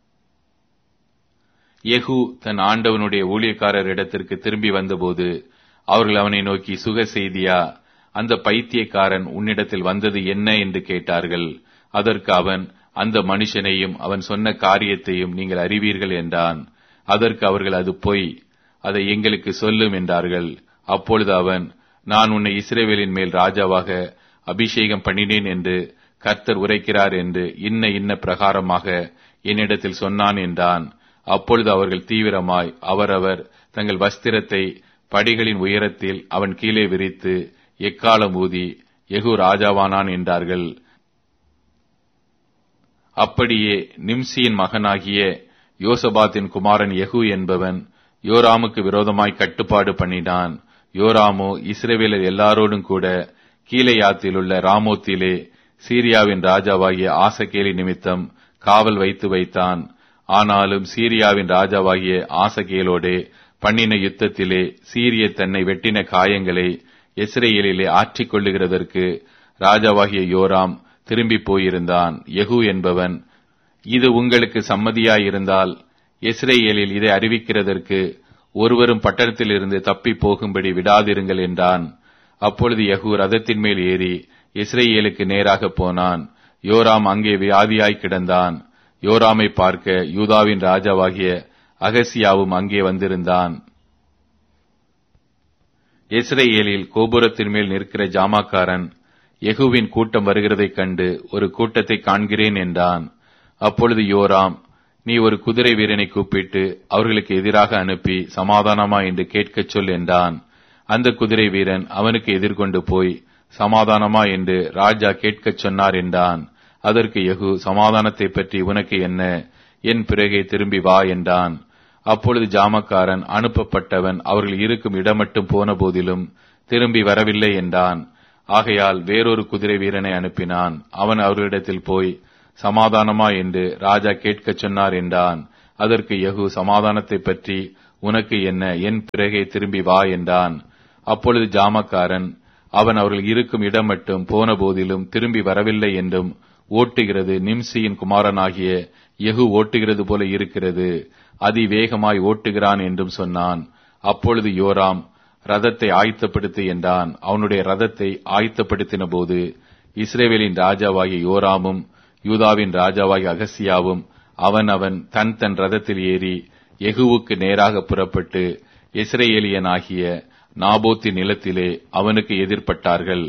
யெகூ தன் ஆண்டவனுடைய ஊழியக்காரரிடத்திற்கு திரும்பி வந்தபோது அவர்கள் அவனை நோக்கி, சுக செய்தியா? அந்த பைத்தியக்காரன் உன்னிடத்தில் வந்தது என்ன என்று கேட்டார்கள். அதற்கு அவன், அந்த மனுஷனையும் அவன் சொன்ன காரியத்தையும் நீங்கள் அறிவீர்கள் என்றான். அதற்கு அவர்கள், அது பொய், அதை எங்களுக்கு சொல்லும் என்றார்கள். அப்பொழுது அவன், நான் உன்னை இஸ்ரவேலின் மேல் ராஜாவாக அபிஷேகம் பண்ணினேன் என்று கர்த்தர் உரைக்கிறார் என்று இன்ன இன்ன பிரகாரமாக என்னிடத்தில் சொன்னான் என்றான். அப்பொழுது அவர்கள் தீவிரமாய் அவரவர் தங்கள் வஸ்திரத்தை படிகளின் உயரத்தில் அவன் கீழே விரித்து எக்காலம் ஊதி யெகூ ராஜாவானான் என்றார்கள். அப்படியே நிம்சியின் மகனாகிய யோசபாத்தின் குமாரன் யெகூ என்பவன் யோராமுக்கு விரோதமாய் கட்டுப்பாடு பண்ணினான். யோராமோ இஸ்ரவேலர் எல்லாரோடும் கூட கீலேயாத்திலுள்ள ராமோத்திலே சீரியாவின் ராஜாவாகிய ஆசகேலி நிமித்தம் காவல் வைத்து வைத்தான். ஆனாலும் சீரியாவின் ராஜாவாகிய ஆசகேலோடே பண்ணின யுத்தத்திலே சீரிய தன்னை வெட்டின காயங்களை இஸ்ரவேலிலே ஆற்றிக் கொள்ளுகிறதற்கு ராஜாவாகிய யோராம் திரும்பி போயிருந்தான். யெகூ என்பவன், இது உங்களுக்கு சம்மதியாயிருந்தால் இஸ்ரவேலில் இதை அறிவிக்கிறதற்கு ஒருவரும் பட்டணத்திலிருந்து தப்பி போகும்படி விடாதிருங்கள் என்றான். அப்பொழுது யெகூ ரதத்தின் மேல் ஏறி இஸ்ரவேலுக்கு நேராக போனான். யோராம் அங்கே வியாதியாய் கிடந்தான். யோராமை பார்க்க யூதாவின் ராஜாவாகிய அகசியாவும் அங்கே வந்திருந்தான். இஸ்ரவேலில் கோபுரத்தின் மேல் நிற்கிற ஜாமாக்காரன் யெகூவின் கூட்டம் வருகிறதைக் கண்டு, ஒரு கூட்டத்தை காண்கிறேன் என்றான். அப்பொழுது யோராம், நீ ஒரு குதிரை வீரனை கூப்பிட்டு அவர்களுக்கு எதிராக அனுப்பி சமாதானமா என்று கேட்கச் சொல் என்றான். அந்த குதிரை வீரன் அவனுக்கு எதிர்கொண்டு போய், சமாதானமா என்று ராஜா கேட்கச் சொன்னார் என்றான். அதற்கு யெகூ, சமாதானத்தை பற்றி உனக்கு என்ன, என் பிறகே திரும்பி வா என்றான். அப்பொழுது ஜாமக்காரன் அனுப்பப்பட்டவன் அவர்கள் இருக்கும் இடமட்டும் போன போதிலும் திரும்பி வரவில்லை என்றான். ஆகையால் வேறொரு குதிரை வீரனை அனுப்பினான். அவன் அவர்களிடத்தில் போய், சமாதானமா என்று ராஜா கேட்கச் சொன்னார் என்றான். அதற்கு யெகூ, சமாதானத்தை பற்றி உனக்கு என்ன, என் பிறகே திரும்பி வா என்றான். அப்பொழுது ஜாமக்காரன், அவன் அவர்கள் இருக்கும் இடம் மட்டும் போன போதிலும் திரும்பி வரவில்லை என்றும், ஓட்டுகிறது நிம்சியின் குமாரனாகிய யெகூ ஓட்டுகிறது போல இருக்கிறது, அதிவேகமாய் ஓட்டுகிறான் என்றும் சொன்னான். அப்பொழுது யோராம், ரதத்தை ஆயத்தப்படுத்து என்றான். அவனுடைய ரதத்தை ஆயத்தப்படுத்தின போது இஸ்ரவேலின் ராஜாவாகிய யோராமும் யூதாவின் ராஜாவாகிய அகசியாவும் அவன் அவன் தன் தன் ரதத்தில் ஏறி யெகூவுக்கு நேராக புறப்பட்டு இஸ்ரவேலியனாகிய நாபோத்தின் நிலத்திலே அவனுக்கு எதிர்ப்பட்டார்கள்.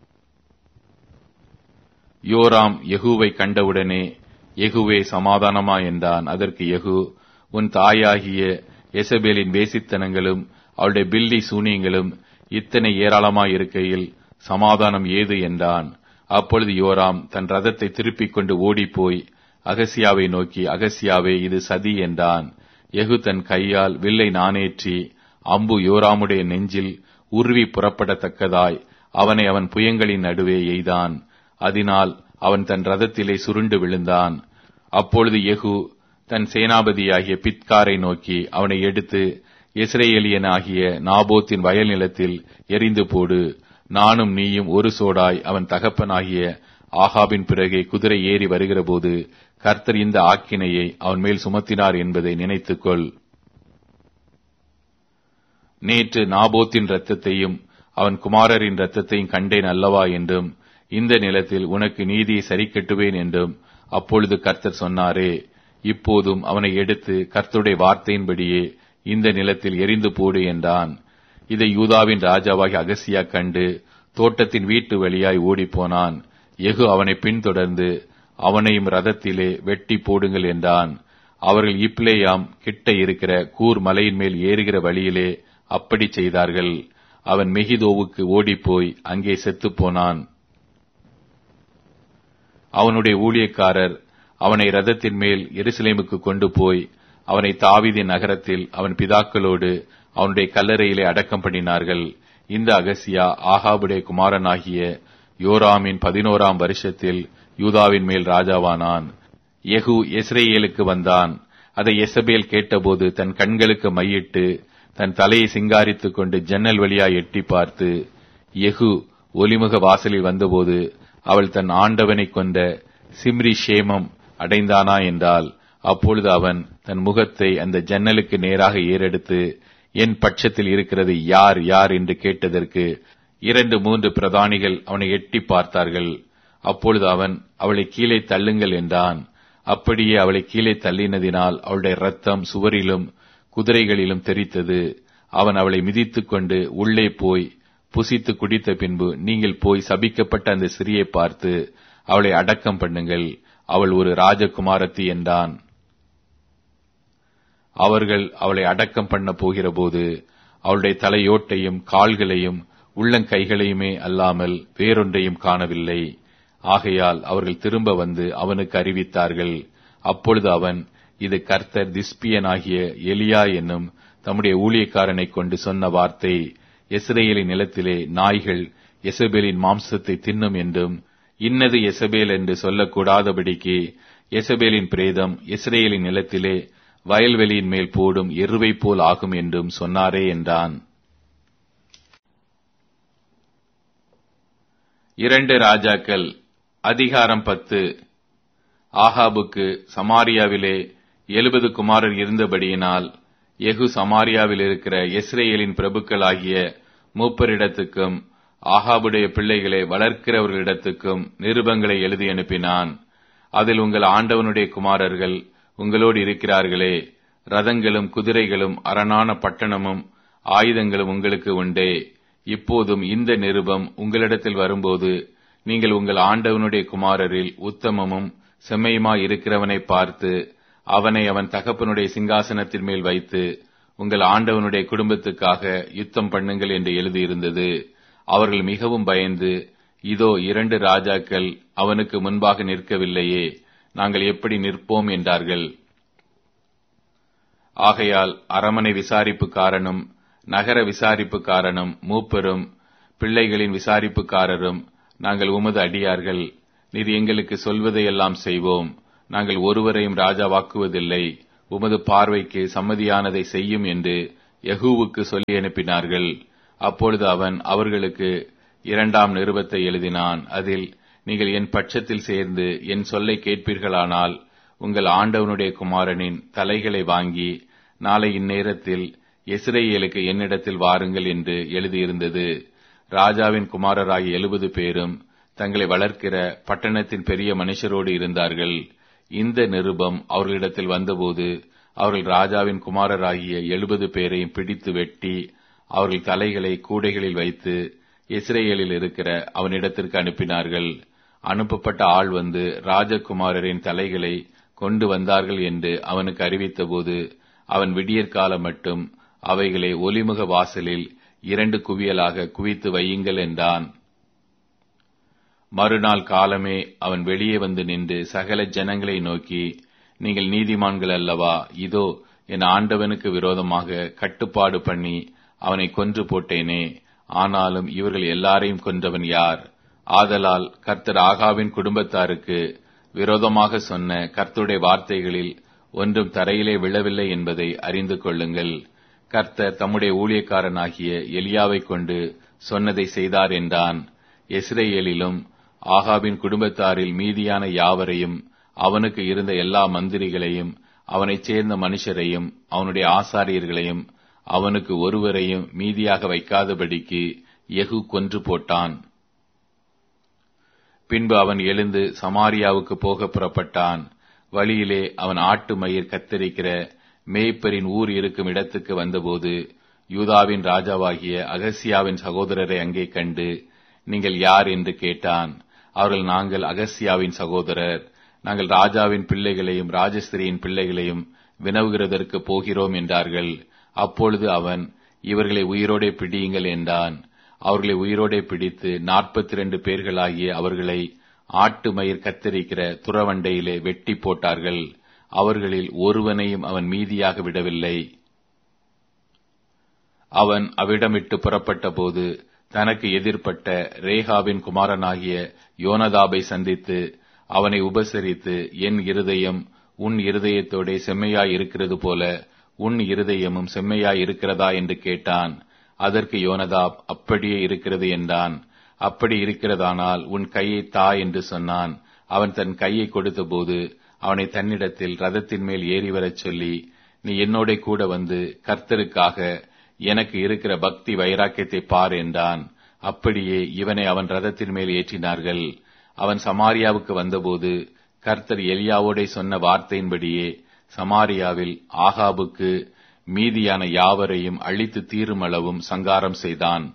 யோராம் யெகூவை கண்டவுடனே, யெகூவே சமாதானமா என்றான். அதற்கு யெகூ, உன் தாயாகிய யெசபேலின் வேசித்தனங்களும் அவளுடைய பில்லி சூனியங்களும் இத்தனை ஏராளமாயிருக்கையில் சமாதானம் ஏது என்றான். அப்பொழுது யோராம் தன் ரதத்தை திருப்பிக் கொண்டு ஓடிப்போய் அகசியாவை நோக்கி, அகசியாவே, இது சதி என்றான். யெகூ தன் கையால் வில்லை நாணேற்றி அம்பு யோராமுடைய நெஞ்சில் உருவி புறப்படத்தக்கதாய் அவனை அவன் புயங்களின் நடுவே எய்தான். அதனால் அவன் தன் ரதத்திலே சுருண்டு விழுந்தான். அப்பொழுது யெகூ தன் சேனாபதியாகிய பித்காரை நோக்கி, அவனை எடுத்து இஸ்ரவேலியனாகிய நாபோத்தின் வயல் நிலத்தில் எறிந்து போடு. நானும் நீயும் ஒரு சோடாய் அவன் தகப்பனாகிய ஆகாபின் பிறகே குதிரை ஏறி வருகிற போது கர்த்தர் இந்த ஆக்கினையை அவன் மேல் சுமத்தினார் என்பதை நினைத்துக்கொள். நேற்று நாபோத்தின் இரத்தத்தையும் அவன் குமாரரின் இரத்தத்தையும் கண்டேன் அல்லவா என்றும், இந்த நிலத்தில் உனக்கு நீதியை சரி கட்டுவேன் என்றும் அப்பொழுது கர்த்தர் சொன்னாரே. இப்போதும் அவனை எடுத்து கர்த்தருடைய வார்த்தையின்படியே இந்த நிலத்தில் எரிந்து போடு என்றான். இதை யூதாவின் ராஜாவாகிய அகசியா கண்டு தோட்டத்தின் வீட்டு வழியாய் ஓடிப்போனான். யெகூ அவனை பின்தொடர்ந்து அவனையும் ரதத்திலே வெட்டி போடுங்கள் என்றான். அவர்கள் இப்லேயாம் கிட்ட இருக்கிற கூர் மலையின் மேல் ஏறுகிற வழியிலே அப்படி செய்தார்கள். அவன் மெகிதோவுக்கு ஓடிப்போய் அங்கே செத்துப் போனான். அவனுடைய ஊழியக்காரர் அவனை ரதத்தின் மேல் எருசலேமுக்கு கொண்டு போய் அவனை தாவீதின் நகரத்தில் அவன் பிதாக்களோடு அவனுடைய கல்லறையிலே அடக்கம் பண்ணினார்கள். இந்த அகசியா ஆகாபுடைய குமாரனாகிய யோராமின் பதினோராம் வருஷத்தில் யூதாவின் மேல் ராஜாவானான். யெகூ இஸ்ரேலுக்கு வந்தான். அதை யெசபேல் கேட்டபோது தன் கண்களுக்கு மையிட்டு தன் தலையை சிங்காரித்துக் கொண்டு ஜன்னல் வழியாய் எட்டி பார்த்து, யெகூ ஒலிமுக வாசலில் வந்தபோது அவள் தன் ஆண்டவனை கொண்ட சிம்ரி ஷேமம் அடைந்தானா என்றாள். அப்பொழுது அவன் தன் முகத்தை அந்த ஜன்னலுக்கு நேராக ஏறெடுத்து, என் பட்சத்தில் இருக்கிறது யார் யார் என்று கேட்டதற்கு இரண்டு மூன்று பிரதானிகள் அவனை எட்டி பார்த்தார்கள். அப்பொழுது அவன், அவளை கீழே தள்ளுங்கள் என்றான். அப்படியே அவளை கீழே தள்ளினதினால் அவளுடைய இரத்தம் சுவரிலும் குதிரைகளிலும் தெரித்தது. அவன் அவளை மிதித்துக் கொண்டு உள்ளே போய் புசித்து குடித்த பின்பு, நீங்கள் போய் சபிக்கப்பட்ட அந்த ஸ்திரியை பார்த்து அவளை அடக்கம் பண்ணுங்கள், அவள் ஒரு ராஜகுமாரத்தி என்றான். அவர்கள் அவளை அடக்கம் பண்ண போகிற போது அவளுடைய தலையோட்டையும் கால்களையும் உள்ளங்கைகளையுமே அல்லாமல் வேறொன்றையும் காணவில்லை. ஆகையால் அவர்கள் திரும்ப வந்து அவனுக்கு அறிவித்தார்கள். அப்பொழுது அவன், இது கர்த்தர் திஸ்பியனாகிய எலியா என்னும் தம்முடைய ஊழியக்காரனை கொண்டு சொன்ன வார்த்தை, இஸ்ரவேலின் நிலத்திலே நாய்கள் யெசபேலின் மாம்சத்தை தின்னும் என்றும், இன்னது யெசபேல் என்று சொல்லக்கூடாதபடிக்கு யெசபேலின் பிரேதம் இஸ்ரவேலின் நிலத்திலே வயல்வெளியின் மேல் போடும் எருவை போல் ஆகும் என்றும் சொன்னாரே என்றான். இரண்டு ராஜாக்கள் அதிகாரம் பத்து. ஆகாபுக்கு சமாரியாவிலே எழுபது குமாரர் இருந்தபடியினால் யெகூ சமாரியாவில் இருக்கிற இஸ்ரவேலின் பிரபுக்களாகிய மூப்பரிடத்துக்கும் ஆகாபுடைய பிள்ளைகளை வளர்க்கிறவர்களிடத்துக்கும் நிருபங்களை எழுதி அனுப்பினான். அதில், உங்கள் ஆண்டவனுடைய குமாரர்கள் உங்களோடு இருக்கிறார்களே, ரதங்களும் குதிரைகளும் அரணான பட்டணமும் ஆயுதங்களும் உங்களுக்கு உண்டே. இப்போதும் இந்த நிருபம் உங்களிடத்தில் வரும்போது நீங்கள் உங்கள் ஆண்டவனுடைய குமாரரில் உத்தமமும் செம்மையுமாய் இருக்கிறவனை பார்த்து அவனை அவன் தகப்பனுடைய சிங்காசனத்தின் மேல் வைத்து உங்கள் ஆண்டவனுடைய குடும்பத்துக்காக யுத்தம் பண்ணுங்கள் என்று எழுதியிருந்தது. அவர்கள் மிகவும் பயந்து, இதோ இரண்டு ராஜாக்கள் அவனுக்கு முன்பாக நிற்கவில்லையே, நாங்கள் எப்படி நிற்போம் என்றார்கள். ஆகையால் அரமனை விசாரிப்புக்காரனும் நகர விசாரிப்புக்காரனும் மூப்பரும் பிள்ளைகளின் விசாரிப்புக்காரரும், நாங்கள் உமது அடியார்கள், நீர் எங்களுக்கு சொல்வதையெல்லாம் செய்வோம், நாங்கள் ஒருவரையும் ராஜாவாக்குவதில்லை, உமது பார்வைக்கு சம்மதியானதை செய்யும் என்று யெகூவுக்கு சொல்லி அனுப்பினார்கள். அப்பொழுது அவன் அவர்களுக்கு இரண்டாம் நிருபத்தை எழுதினான். அதில், நீங்கள் என் பட்சத்தில் சேர்ந்து என் சொல்லை கேட்பீர்களானால் உங்கள் ஆண்டவனுடைய குமாரனின் தலைகளை வாங்கி நாளை இந்நேரத்தில் இஸ்ரவேலுக்கு என்னிடத்தில் வாருங்கள் என்று எழுதியிருந்தது. ராஜாவின் குமாரராகிய எழுபது பேரும் தங்களை வளர்க்கிற பட்டணத்தின் பெரிய மனுஷரோடு இருந்தார்கள். இந்த நிருபம் அவர்களிடத்தில் வந்தபோது அவர்கள் ராஜாவின் குமாரராகிய எழுபது பேரையும் பிடித்து வெட்டி அவர்கள் தலைகளை கூடைகளில் வைத்து இஸ்ரவேலில் இருக்கிற அவனிடத்திற்கு அனுப்பினார்கள். அனுப்பப்பட்ட ஆள் வந்து ராஜகுமாரரின் தலைகளை கொண்டு வந்தார்கள் என்று அவனுக்கு அறிவித்தபோது அவன் விடியற்காலம் மட்டும் அவைகளை ஒலிமுக வாசலில் இரண்டு குவியலாக குவித்து வையுங்கள் என்றான். மறுநாள் காலமே அவன் வெளியே வந்து நின்று சகல ஜனங்களை நோக்கி, நீங்கள் நீதிமான்கள் அல்லவா? இதோ என் ஆண்டவனுக்கு விரோதமாக கட்டுப்பாடு பண்ணி அவனை கொன்று போட்டேனே. ஆனாலும் இவர்கள் எல்லாரையும் கொன்றவன் யார்? ஆதலால் கர்த்தர் ஆகாவின் குடும்பத்தாருக்கு விரோதமாக சொன்ன கர்த்தருடைய வார்த்தைகளில் ஒன்றும் தரையிலே விழவில்லை என்பதை அறிந்து கொள்ளுங்கள். கர்த்தர் தம்முடைய ஊழியக்காரனாகிய எலியாவை கொண்டு சொன்னதை செய்தார் என்றான். இஸ்ரவேலிலும் ஆகாபின் குடும்பத்தாரில் மீதியான யாவரையும், அவனுக்கு இருந்த எல்லா மந்திரிகளையும், அவனைச் சேர்ந்த மனுஷரையும், அவனுடைய ஆசாரியர்களையும், அவனுக்கு ஒருவரையும் மீதியாக வைக்காதபடிக்கு யெகூ கொன்று போட்டான். பின்பு அவன் எழுந்து சமாரியாவுக்கு போக புறப்பட்டான். வழியிலே அவன் ஆட்டு மயிர் கத்தரிக்கிற மேய்ப்பரின் ஊர் இருக்கும் இடத்துக்கு வந்தபோது யூதாவின் ராஜாவாகிய அகசியாவின் சகோதரரை அங்கே கண்டு, நீங்கள் யார் என்று கேட்டான். அவர்கள், நாங்கள் அகசியாவின் சகோதரர். நாங்கள் ராஜாவின் பிள்ளைகளையும் ராஜஸ்திரியின் பிள்ளைகளையும் வினவுகிறதற்கு போகிறோம் என்றார்கள். அப்பொழுது அவன், இவர்களை உயிரோடே பிடியுங்கள் என்றான். அவர்களை உயிரோடே பிடித்து நாற்பத்தி இரண்டு பேர்களாகிய அவர்களை ஆட்டு மயிர் கத்தரிக்கிற துறவண்டையிலே வெட்டி போட்டார்கள். அவர்களில் ஒருவனையும் அவன் மீதியாக விடவில்லை. அவன் அவ்விடமிட்டு புறப்பட்ட போது தனக்கு எதிர்ப்பட்ட ரேகாவின் குமாரனாகிய யோனதாபை சந்தித்து அவனை உபசரித்து, என் இருதயம் உன் இருதயத்தோடே செம்மையாய் இருக்கிறது போல உன் இருதயமும் செம்மையாய் இருக்கிறதா என்று கேட்டான். அதற்கு யோனதாப், அப்படியே இருக்கிறது என்றான். அப்படி இருக்கிறதானால் உன் கையை தா என்று சொன்னான். அவன் தன் கையை கொடுத்தபோது அவனை தன்னிடத்தில் ரதத்தின் மேல் ஏறி வரச் சொல்லி, நீ என்னோட கூட வந்து கர்த்தருக்காக எனக்கு இருக்கிற பக்தி வைராக்கியத்தை பார் என்றான். அப்படியே இவனை அவன் ரதத்தின் மேல் ஏற்றினார்கள். அவன் சமாரியாவுக்கு வந்தபோது கர்த்தர் எலியாவோடே சொன்ன வார்த்தையின்படியே சமாரியாவில் ஆகாபுக்கு மீதியான யாவரையும் அழித்து தீருமளவும் சங்காரம் செய்தான்.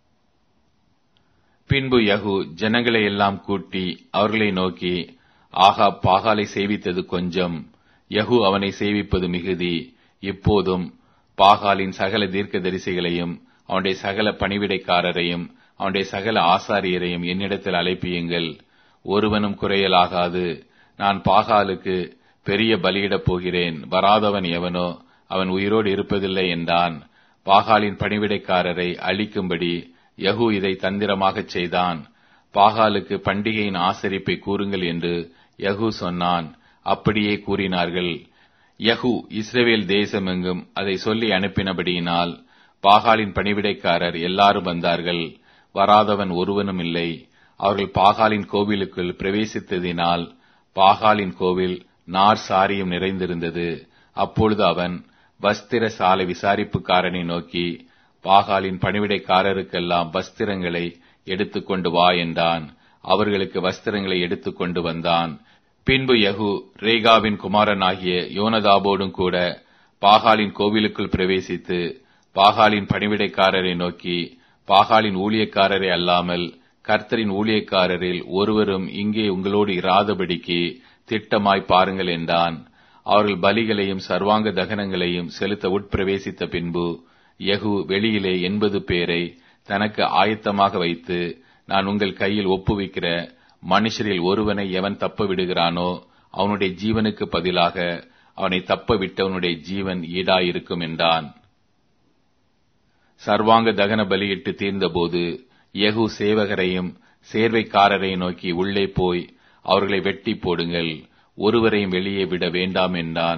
பின்பு யெகூ ஜனங்களை எல்லாம் கூட்டி அவர்களை நோக்கி, ஆகாப் பாகாலை சேவித்தது கொஞ்சம், யெகூ அவனை சேவிப்பது மிகுதி. இப்போதும் பாகாலின் சகல தீர்க்கதரிசிகளையும் அவனுடைய சகல பணிவிடைக்காரரையும் அவனுடைய சகல ஆசாரியரையும் என்னிடத்தில் அழைப்பியுங்கள். ஒருவனும் குறையலாகாது. நான் பாகாலுக்கு பெரிய பலியிடப் போகிறேன். வராதவன் எவனோ அவன் உயிரோடு இருப்பதில்லை என்றான். பாகாலின் பணிவிடைக்காரரை அழிக்கும்படி யெகூ இதை தந்திரமாகச் செய்தான். பாகாலுக்கு பண்டிகையின் ஆசரிப்பை கூறுங்கள் என்று யெகூ சொன்னான். அப்படியே கூறினார்கள். யெகூ இஸ்ரவேல் தேசமெங்கும் அதை சொல்லி அனுப்பினபடியினால் பாகாலின் பணிவிடைக்காரர் எல்லாரும் வந்தார்கள். வராதவன் ஒருவனும் இல்லை. அவர்கள் பாகாலின் கோவிலுக்குள் பிரவேசித்ததினால் பாகாலின் கோவில் நார் சாரியும் நிறைந்திருந்தது. அப்பொழுது அவன் வஸ்திர சாலை விசாரிப்புக்காரனை நோக்கி, பாகாலின் பணிவிடைக்காரருக்கெல்லாம் வஸ்திரங்களை எடுத்துக்கொண்டு வா என்றான். அவர்களுக்கு வஸ்திரங்களை எடுத்துக்கொண்டு வந்தான். பின்பு யெகூ ரேகாவின் குமாரனாகிய யோனதாபோடும் கூட பாகாலின் கோவிலுக்குள் பிரவேசித்து பாகாலின் பணிவிடைக்காரரை நோக்கி, பாகாலின் ஊழியக்காரரை அல்லாமல் கர்த்தரின் ஊழியக்காரரில் ஒருவரும் இங்கே உங்களோடு இராதபடிக்கு திட்டமாய் பாருங்கள் என்றான். அவர்கள் பலிகளையும் சர்வாங்க தகனங்களையும் செலுத்த உட்பிரவேசித்த பின்பு யெகூ வெளியிலே எண்பது பேரை தனக்கு ஆயத்தமாக வைத்து, நான் உங்கள் கையில் ஒப்புவிக்கிற மனுஷரில் ஒருவனை எவன் தப்ப விடுகிறானோ அவனுடைய ஜீவனுக்கு பதிலாக அவனை தப்ப விட்டவனுடைய ஜீவன் ஈடாயிருக்கும் என்றான். சர்வாங்க தகன பலியிட்டு தீர்ந்தபோது யெகூ சேவகரையும் சேர்வைக்காரரையும் நோக்கி, உள்ளே போய் அவர்களை வெட்டி போடுங்கள், ஒருவரையும் வெளியே விட வேண்டாம் என்றான்.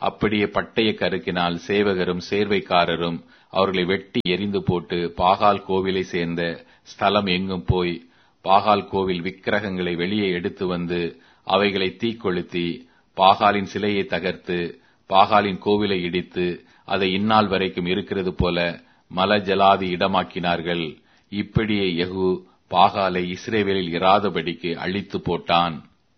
அப்படியே பட்டய கருக்கினால் சேவகரும் சேர்வைக்காரரும் அவர்களை வெட்டி எரிந்து போட்டு பாகால் கோவிலை சேர்ந்த ஸ்தலம் எங்கும் போய் பாகால் கோவில் விக்கிரகங்களை வெளியே எடுத்து வந்து அவைகளை தீக்கொளுத்தி பாகாலின் சிலையை தகர்த்து பாகாலின் கோவிலை இடித்து அதை இந்நாள் வரைக்கும் இருக்கிறது போல மல ஜலாதி இடமாக்கினார்கள். இப்படியே யெகூ பாகாலை இஸ்ரவேலில் இராதபடிக்கு அழித்து போட்டான்.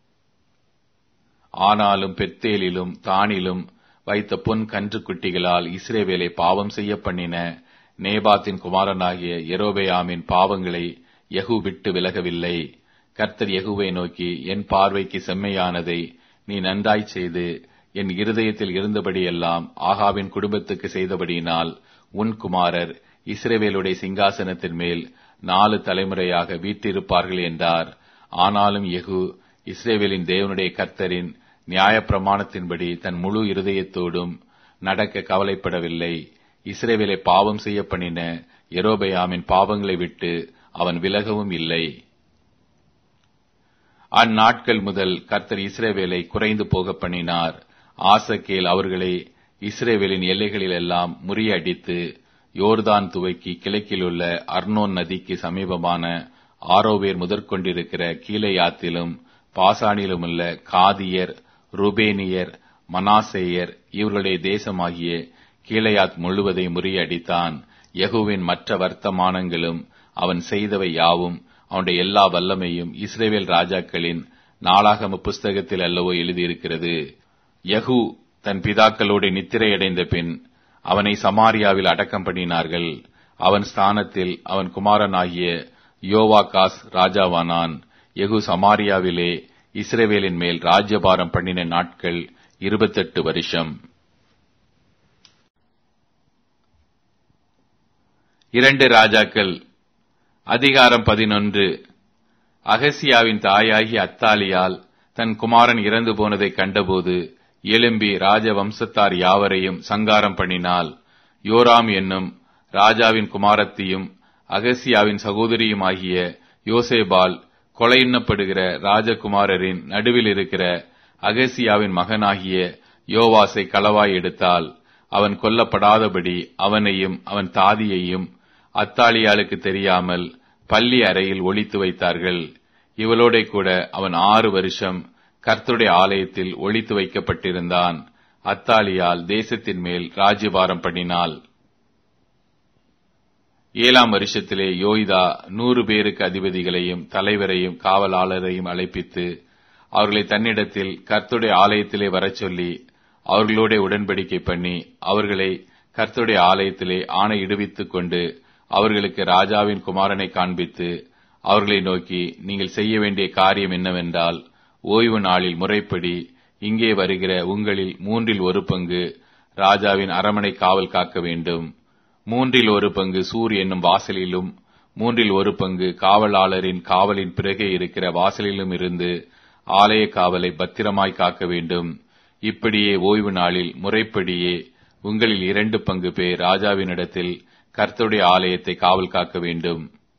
ஆனாலும் பெத்தேலிலும் தானிலும் வைத்த பொன் கன்று குட்டிகளால் இஸ்ரவேலை பாவம் செய்ய பண்ணின நேபாத்தின் குமாரனாகிய யெரொபெயாமின் பாவங்களை யெகூ விட்டு விலகவில்லை. கர்த்தர் யெகூவை நோக்கி, என் பார்வைக்கு செம்மையானதை நீ நன்றாய் செய்து என் இருதயத்தில் இருந்தபடியெல்லாம் ஆகாவின் குடும்பத்துக்கு செய்தபடியினால் உன் குமாரர் இஸ்ரவேலுடைய சிங்காசனத்தின் மேல் நாலு தலைமுறையாக வீற்றிருப்பார்கள் என்றார். ஆனாலும் யெகூ இஸ்ரவேலின் தேவனுடைய கர்த்தரின் நியாயப்பிரமாணத்தின்படி தன் முழு இருதயத்தோடும் நடக்க கவலைப்படவில்லை. இஸ்ரவேலை பாவம் செய்ய பண்ணின யெரொபெயாமின் பாவங்களை விட்டு அவன் விலகவும் இல்லை. அந்நாட்கள் முதல் கர்த்தர் இஸ்ரவேலை குறைந்து போக பண்ணினார். ஆசகேல் அவர்களை இஸ்ரவேலின் எல்லைகளில் எல்லாம் முறியடித்து யோர்தான் துவக்கி கிழக்கிலுள்ள அர்னோன் நதிக்கு சமீபமான ஆரோவேர் முதற்கொண்டிருக்கிற கீலேயாத்திலும் பாசானிலுமுள்ள காதியர், ரூபேனியர், மனாசேயர் இவர்களுடைய தேசமாகிய கீலேயாத் முழுவதை முறியடித்தான். யெகூவின் மற்ற வர்த்தமானங்களும் அவன் செய்தவை யாவும் அவனுடைய எல்லா வல்லமையும் இஸ்ரவேல் ராஜாக்களின் நாளாகம புஸ்தகத்தில் அல்லவோ எழுதியிருக்கிறது. யெகூ தன் பிதாக்களோடு நித்திரையடைந்த பின் அவனை சமாரியாவில் அடக்கம் பண்ணினார்கள். அவன் ஸ்தானத்தில் அவன் குமாரனாகிய யோவாகாஸ் ராஜாவானான். யெகூ சமாரியாவிலே இஸ்ரவேலின் மேல் ராஜ்யபாரம் பண்ணின நாட்கள் இருபத்தெட்டு வருஷம். இரண்டு ராஜாக்கள் அதிகாரம் பதினொன்று. அகசியாவின் தாயாகி அத்தாலியால் தன் குமாரன் இறந்து போனதை கண்டபோது எழும்பி ராஜ வம்சத்தார் யாவரையும் சங்காரம் பண்ணினாள். யோராம் என்னும் ராஜாவின் குமாரத்தியும் அகசியாவின் சகோதரியுமாகிய யோசேபால் கொலையுண்ணப்படுகிற ராஜகுமாரரின் நடுவில் இருக்கிற அகசியாவின் மகனாகிய யோவாசை களவாய் எடுத்தாள். அவன் கொல்லப்படாதபடி அவனையும் அவன் தாதியையும் அத்தாலியாளுக்கு தெரியாமல் பள்ளி அறையில் ஒளித்து வைத்தார்கள். இவளோட கூட அவன் ஆறு வருஷம் கர்த்தருடைய ஆலயத்தில் ஒளித்து வைக்கப்பட்டிருந்தான். அத்தாலியால் தேசத்தின் மேல் ராஜ்யபாரம் பண்ணினாள். ஏழாம் வருஷத்திலே யோய்தா நூறு பேருக்கு அதிபதிகளையும் தலைவரையும் காவலாளரையும் அழைப்பித்து அவர்களை தன்னிடத்தில் கர்த்தருடைய ஆலயத்திலே வரச் சொல்லி அவர்களோட உடன்படிக்கை பண்ணி அவர்களை கர்த்தருடைய ஆலயத்திலே ஆணையிடுவித்துக் கொண்டு அவர்களுக்கு ராஜாவின் குமாரனை காண்பித்து அவர்களை நோக்கி, நீங்கள் செய்ய வேண்டிய காரியம் என்னவென்றால், ஓய்வு நாளில் முறைப்படி இங்கே வருகிற உங்களில் மூன்றில் ஒரு பங்கு ராஜாவின் அரமனை காவல் காக்க வேண்டும். மூன்றில் ஒரு பங்கு சூர் என்னும் வாசலிலும் மூன்றில் ஒரு பங்கு காவலாளரின் காவலின் பிறகே இருக்கிற வாசலிலும் இருந்து ஆலய காவலை பத்திரமாய் காக்க வேண்டும். இப்படியே ஓய்வு நாளில் முறைப்படியே உங்களில் இரண்டு பங்கு பேர் ராஜாவினிடத்தில் கர்த்தருடைய ஆலயத்தை காவல் காக்க வேண்டும்.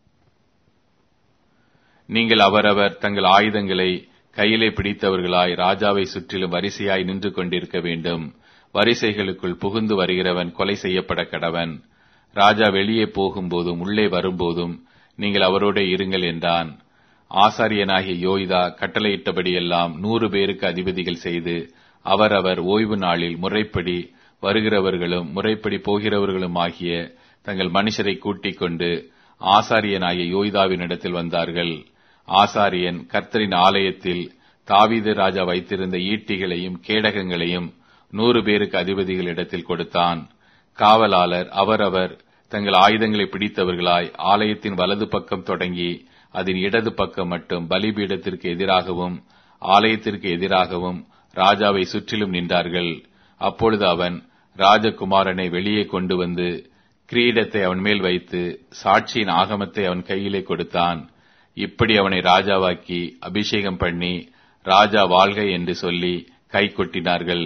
நீங்கள் அவரவர் தங்கள் ஆயுதங்களை கையிலே பிடித்தவர்களாய் ராஜாவை சுற்றிலும் வரிசையாய் நின்று கொண்டிருக்க வேண்டும். வரிசைகளுக்குள் புகுந்து வருகிறவன் கொலை செய்யப்பட கடவன். ராஜா வெளியே போகும்போதும் உள்ளே வரும்போதும் நீங்கள் அவரோட இருங்கள் என்றான். ஆசாரியனாகிய யோய்தா கட்டளையிட்டபடியெல்லாம் நூறு பேருக்கு அதிபதிகள் செய்து அவரவர் ஓய்வு நாளில் முறைப்படி வருகிறவர்களும் முறைப்படி போகிறவர்களும் ஆகிய தங்கள் மனுஷரை கூட்டிக் கொண்டு ஆசாரியனாகிய யோய்தாவினிடத்தில் வந்தார்கள். ஆசாரியன் கர்த்தரின் ஆலயத்தில் தாவீது ராஜா வைத்திருந்த ஈட்டிகளையும் கேடகங்களையும் நூறு பேருக்கு அதிபதிகளிடத்தில் கொடுத்தான். காவலாளர் அவரவர் தங்கள் ஆயுதங்களை பிடித்தவர்களாய் ஆலயத்தின் வலது பக்கம் தொடங்கி அதன் இடது பக்கம் மட்டும் பலிபீடத்திற்கு எதிராகவும் ஆலயத்திற்கு எதிராகவும் ராஜாவை சுற்றிலும் நின்றார்கள். அப்பொழுது அவன் ராஜகுமாரனை வெளியே கொண்டு வந்து கிரீடத்தை அவன் மேல் வைத்து சாட்சியின் ஆகமத்தை அவன் கையிலே கொடுத்தான். இப்படி அவனை ராஜாவாக்கி அபிஷேகம் பண்ணி ராஜா வாழ்க என்று சொல்லி கை கொட்டினார்கள்.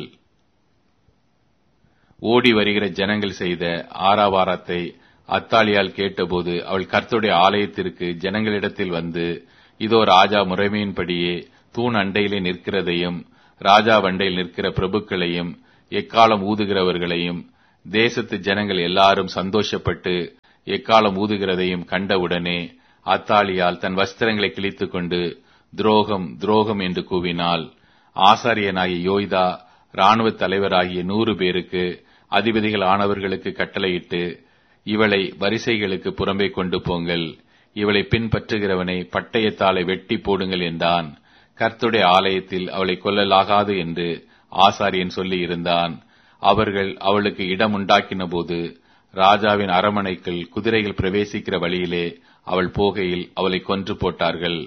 ஓடி வருகிற ஜனங்கள் செய்த ஆரவாரத்தை அத்தாலியால் கேட்டபோது அவள் கர்த்தருடைய ஆலயத்திற்கு ஜனங்களிடத்தில் வந்து, இதோ ராஜா முறைமையின்படியே தூண் அண்டையிலே நிற்கிறதையும் ராஜா வண்டையில் நிற்கிற பிரபுக்களையும் எக்காலம் ஊதுகிறவர்களையும் தேசத்து ஜனங்கள் எல்லாரும் சந்தோஷப்பட்டு எக்காலம் ஊதுகிறதையும் கண்டவுடனே அத்தாலியால் தன் வஸ்திரங்களை கிழித்துக் கொண்டு துரோகம் துரோகம் என்று கூவினாள். ஆசாரியனாகிய யோய்தா இராணுவ தலைவராகிய நூறு பேருக்கு அதிபதிகள் ஆனவர்களுக்கு கட்டளையிட்டு, இவளை வரிசைகளுக்கு புறம்பே கொண்டு போங்கள், இவளை பின்பற்றுகிறவனை பட்டயத்தாலே வெட்டி போடுங்கள் என்றான். கர்த்தருடைய ஆலயத்தில் அவளை கொல்லலாகாது என்று ஆசாரியன் சொல்லி இருந்தான். அவர்கள் அவளுக்கு இடம் உண்டாக்கின போது ராஜாவின் அரமனைக்குள் குதிரைகள் பிரவேசிக்கிற வழியிலே அவள் போகையில் அவளை கொன்று போட்டார்கள்.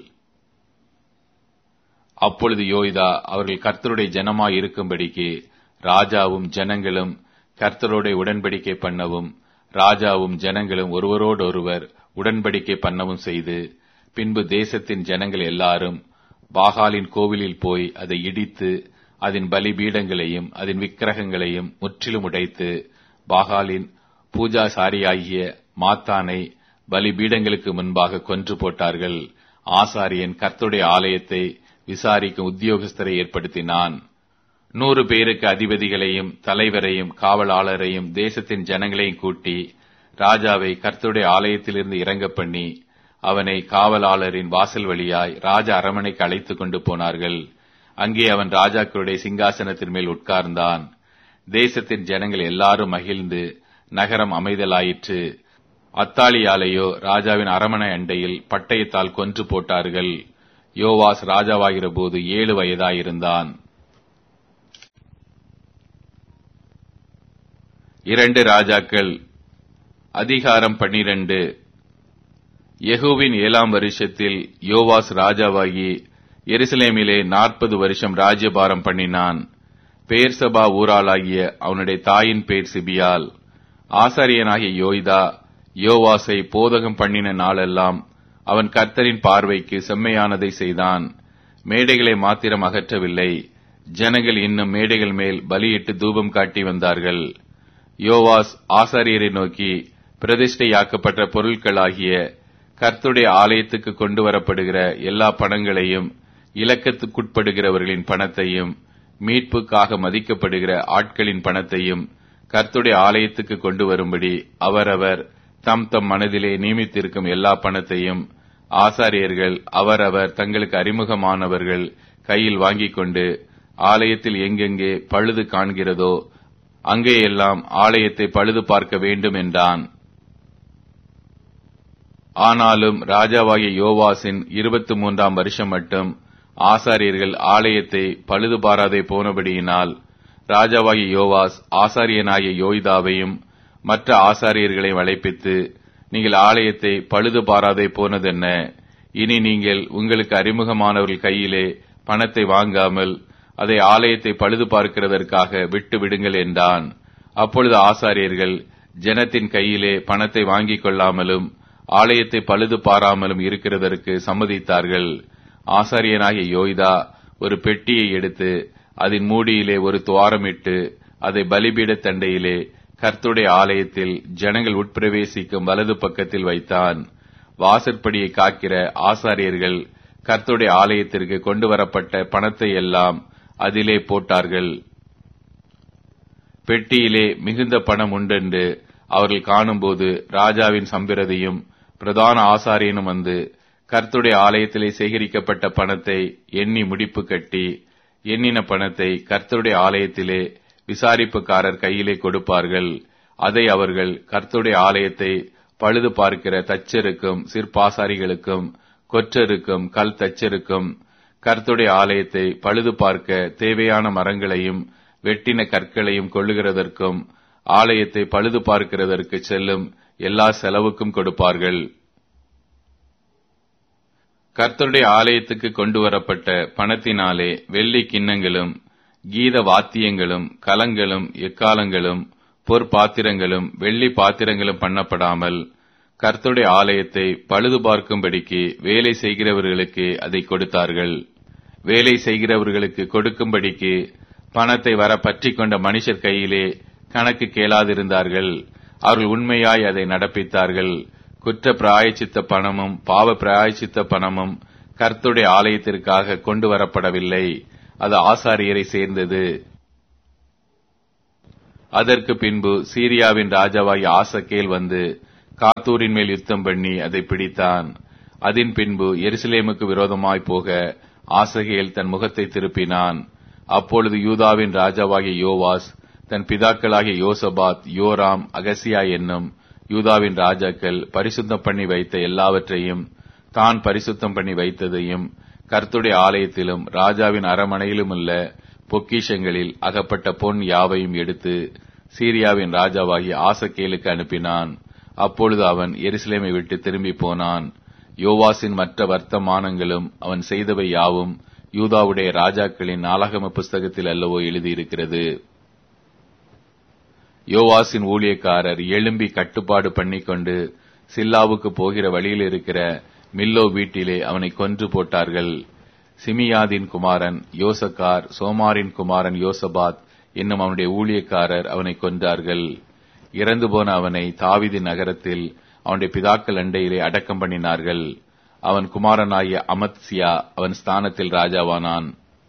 அப்பொழுது யோய்தா அவர்கள் கர்த்தருடைய ஜனமாய் இருக்கும்படிக்கு ராஜாவும் ஜனங்களும் கர்த்தரோட உடன்படிக்கை பண்ணவும் ராஜாவும் ஜனங்களும் ஒருவரோடொருவர் உடன்படிக்கை பண்ணவும் செய்து, பின்பு தேசத்தின் ஜனங்கள் எல்லாரும் பாகாலின் கோவிலில் போய் அதை இடித்து அதன் பலிபீடங்களையும் அதன் விக்கிரகங்களையும் முற்றிலும் உடைத்து பாகாலின் பூஜாசாரியாகிய மாத்தானை பலிபீடங்களுக்கு முன்பாக கொன்று போட்டார்கள். ஆசாரியன் கர்த்தருடைய ஆலயத்தை விசாரிக்கும் உத்தியோகஸ்தரை ஏற்படுத்தினான். நூறு பேருக்கு அதிபதிகளையும் தலைவரையும் காவலாளரையும் தேசத்தின் ஜனங்களையும் கூட்டி ராஜாவை கர்த்தருடைய ஆலயத்திலிருந்து இறங்க பண்ணி அவனை காவலாளரின் வாசல் வழியாய் ராஜ அரமனைக்கு அழைத்துக் கொண்டு போனார்கள். அங்கே அவன் ராஜாக்களுடைய சிங்காசனத்தின் மேல் உட்கார்ந்தான். தேசத்தின் ஜனங்கள் எல்லாரும் மகிழ்ந்து நகரம் அமைதலாயிற்று. அத்தாலியாலையோ ராஜாவின் அரமனை அண்டையில் பட்டயத்தால் கொன்று போட்டார்கள். யோவாஸ் ராஜாவாகிற போது ஏழு வயதாயிருந்தான். இரண்டு ராஜாக்கள் அதிகாரம் பன்னிரண்டு. யெகூவின் ஏழாம் வருஷத்தில் யோவாஸ் ராஜாவாகி எருசலேமிலே நாற்பது வருஷம் ராஜ்யபாரம் பண்ணினான். பெயர்சபா ஊராளாகிய அவனுடைய தாயின் பேர் சிபியால். ஆசாரியனாகிய யோய்தா யோவாசை போதகம் பண்ணின நாளெல்லாம் அவன் கர்த்தரின் பார்வைக்கு செம்மையானதை செய்தான். மேடைகளை மாத்திரம் அகற்றவில்லை, ஜனங்கள் இன்னும் மேடைகள் மேல் பலியிட்டு தூபம் காட்டி வந்தார்கள். யோவாஸ் ஆசாரியரை நோக்கி, பிரதிஷ்டையாக்கப்பட்ட பொருட்களாகிய கர்த்தருடைய ஆலயத்துக்கு கொண்டு வரப்படுகிற எல்லா பணங்களையும் இலக்கத்துக்குட்படுகிறவர்களின் பணத்தையும் மீட்புக்காக மதிக்கப்படுகிற ஆட்களின் பணத்தையும் கர்த்தருடைய ஆலயத்துக்கு கொண்டு வரும்படி அவரவர் தம் தம் மனதிலே நியமித்திருக்கும் எல்லா பணத்தையும் ஆசாரியர்கள் அவரவர் தங்களுக்கு அறிமுகமானவர்கள் கையில் வாங்கிக் கொண்டு ஆலயத்தில் எங்கெங்கே பழுது காண்கிறதோ அங்கேயெல்லாம் ஆலயத்தை பழுது பார்க்க வேண்டும் என்றான். ஆனாலும் ராஜாவாகிய யோவாசின் இருபத்தி மூன்றாம் வருஷம் மட்டும் ஆசாரியர்கள் ஆலயத்தை பழுது பாராதே போனபடியினால் ராஜாவாகிய யோவாஸ் ஆசாரியனாகிய யோய்தாவையும் மற்ற ஆசாரியர்களை அழைப்பித்து, நீங்கள் ஆலயத்தை பழுது பாராதே போனதென்ன? இனி நீங்கள் உங்களுக்கு அறிமுகமானவர்கள் கையிலே பணத்தை வாங்காமல் அதை ஆலயத்தை பழுது பார்க்கிறதற்காக விட்டு விடுங்கள் என்றான். அப்பொழுது ஆசாரியர்கள் ஜனத்தின் கையிலே பணத்தை வாங்கிக் கொள்ளாமலும் ஆலயத்தை பழுது பாராமலும் இருக்கிறதற்கு சம்மதித்தார்கள். ஆசாரியனாகிய யோய்தா ஒரு பெட்டியை எடுத்து அதன் மூடியிலே ஒரு துவாரமிட்டு அதை பலிபீட தண்டையிலே கர்த்தருடைய ஆலயத்தில் ஜனங்கள் உட்பிரவேசிக்கும் வலது பக்கத்தில் வைத்தான். வாசற்படியை காக்கிற ஆசாரியர்கள் கர்த்தருடைய ஆலயத்திற்கு கொண்டு வரப்பட்ட பணத்தை எல்லாம் அதிலே போட்டார்கள். பெட்டியிலே மிகுந்த பணம் உண்டென்று அவர்கள் காணும்போது ராஜாவின் சம்பிரதியும் பிரதான ஆசாரியனும் வந்து கர்த்தருடைய ஆலயத்திலே சேகரிக்கப்பட்ட பணத்தை எண்ணி முடிப்பு கட்டி எண்ணின பணத்தை கர்த்தருடைய ஆலயத்திலே விசாரிப்புக்காரர் கையிலே கொடுப்பார்கள். அதை அவர்கள் கர்த்தருடைய ஆலயத்தை பழுது பார்க்கிற தச்சருக்கும் சிற்பாசாரிகளுக்கும் கொற்றருக்கும் கல் தச்சருக்கும் கர்த்தருடைய ஆலயத்தை பழுது பார்க்க தேவையான மரங்களையும் வெட்டின கற்களையும் கொள்ளுகிறதற்கும் ஆலயத்தை பழுது பார்க்கிறதற்கு செல்லும் எல்லா செலவுக்கும் கொடுப்பார்கள். கர்த்தருடைய ஆலயத்துக்கு கொண்டு வரப்பட்ட பணத்தினாலே வெள்ளி கிண்ணங்களும் கீத வாத்தியங்களும் கலங்களும் எக்காலங்களும் பொற்பாத்திரங்களும் வெள்ளி பாத்திரங்களும் பண்ணப்படாமல் கர்த்தருடைய ஆலயத்தை பழுது பார்க்கும்படிக்கு வேலை செய்கிறவர்களுக்கு அதை கொடுத்தார்கள். வேலை செய்கிறவர்களுக்கு கொடுக்கும்படிக்கு பணத்தை வர பற்றி கொண்ட மனுஷர் கையிலே கணக்கு கேளாதிருந்தார்கள். அவர்கள் உண்மையாய் அதை நடப்பித்தார்கள். குற்ற பிராயச்சித்த பணமும் பாவ பிராயச்சித்த பணமும் கர்த்தருடைய ஆலயத்திற்காக கொண்டு வரப்படவில்லை, அது ஆசாரியரை சேர்ந்தது. அதற்கு பின்பு சீரியாவின் ராஜாவாகிய ஆசகேல் வந்து காத்தூரின் மேல் யுத்தம் பண்ணி அதை பிடித்தான். அதன் பின்பு எருசலேமுக்கு விரோதமாய் போக ஆசகேல் தன் முகத்தை திருப்பினான். அப்பொழுது யூதாவின் ராஜாவாகிய யோவாஸ் தன் பிதாக்களாகிய யோசபாத், யோராம், அகசியா என்னும் யூதாவின் ராஜாக்கள் பரிசுத்தம் பண்ணி வைத்த எல்லாவற்றையும் தான் பரிசுத்தம் பண்ணி வைத்ததையும் கர்த்தருடைய ஆலயத்திலும் ராஜாவின் அரமனையிலும் உள்ள பொக்கிஷங்களில் அகப்பட்ட பொன் யாவையும் எடுத்து சீரியாவின் ராஜாவாகிய ஆசகேலுக்கு அனுப்பினான். அப்பொழுது அவன் எருசலேமை விட்டு திரும்பி போனான். யோவாசின் மற்ற வர்த்தமானங்களும் அவன் செய்தவை யாவும் யூதாவுடைய ராஜாக்களின் நாளாகம புஸ்தகத்தில் அல்லவோ எழுதியிருக்கிறது. யோவாசின் ஊழியக்காரர் எழும்பி கட்டுப்பாடு பண்ணிக்கொண்டு சில்லாவுக்கு போகிற வழியில் இருக்கிற மில்லோ வீட்டிலே அவனை கொன்று போட்டார்கள். சிமியாதின் குமாரன் யோசக்கார், சோமாரின் குமாரன் யோசபாத் என்னும் அவனுடைய ஊழியக்காரர் அவனை கொன்றார்கள். இறந்து போன அவனை தாவீதின் நகரத்தில் அவனுடைய பிதாக்கள் அண்டையிலே அடக்கம் பண்ணினார்கள். அவன் குமாரனாகிய அமத்சியா அவன் ஸ்தானத்தில் ராஜாவானான்.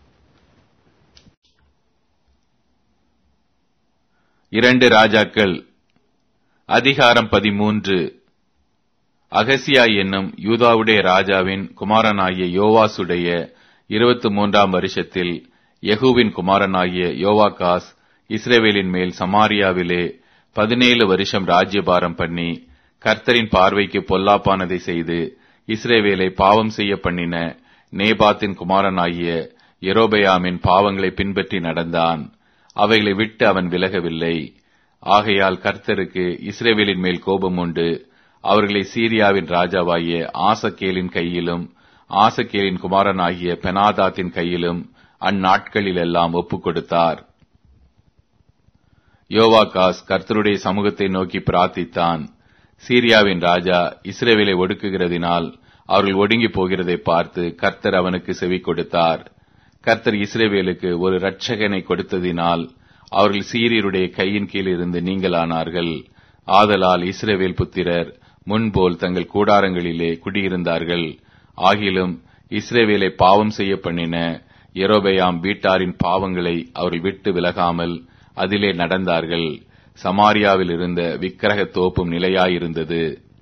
இரண்டு ராஜாக்கள் அதிகாரம் பதிமூன்று. அகசியா என்னும் யூதாவுடைய ராஜாவின் குமாரனாகிய யோவாசுடைய இருபத்தி மூன்றாம் வருஷத்தில் யெகூவின் குமாரனாகிய யோவாகாஸ் இஸ்ரவேலின் மேல் சமாரியாவிலே பதினேழு வருஷம் ராஜ்யபாரம் பண்ணி கர்த்தரின் பார்வைக்கு பொல்லாப்பானதை செய்து இஸ்ரவேலை பாவம் செய்ய பண்ணின நேபாத்தின் குமாரனாகிய யெரொபெயாமின் பாவங்களை பின்பற்றி நடந்தான். அவைகளை விட்டு அவன் விலகவில்லை. ஆகையால் கர்த்தருக்கு இஸ்ரவேலின் மேல் கோபம் உண்டு. அவர்களை சீரியாவின் ராஜாவாகிய ஆசகேலின் கையிலும் ஆசகேலின் குமாரனாகிய பெனாதாத்தின் கையிலும் அந்நாட்களிலெல்லாம் ஒப்புக் கொடுத்தார். யோவாகாஸ் கர்த்தருடைய சமூகத்தை நோக்கி பிரார்த்தித்தான். சீரியாவின் ராஜா இஸ்ரவேலை ஒடுக்குகிறதினால் அவர்கள் ஒடுங்கி போகிறதை பார்த்து கர்த்தர் அவனுக்கு செவி கொடுத்தார். கர்த்தர் இஸ்ரவேலுக்கு ஒரு இரட்சகனை கொடுத்ததினால் அவர்கள் சீரியருடைய கையின் கீழ் இருந்து நீங்களானார்கள். ஆதலால் இஸ்ரவேல் புத்திரர் முன்போல் தங்கள் கூடாரங்களிலே குடியிருந்தார்கள். ஆகிலும் இஸ்ரவேலை பாவம் செய்ய பண்ணின யெரொபெயாம் வீட்டாரின் பாவங்களை அவர்கள் விட்டு விலகாமல் அதிலே நடந்தார்கள். சமாரியாவில் இருந்த விக்கிரக தோப்பும் நிலையாயிருந்தது.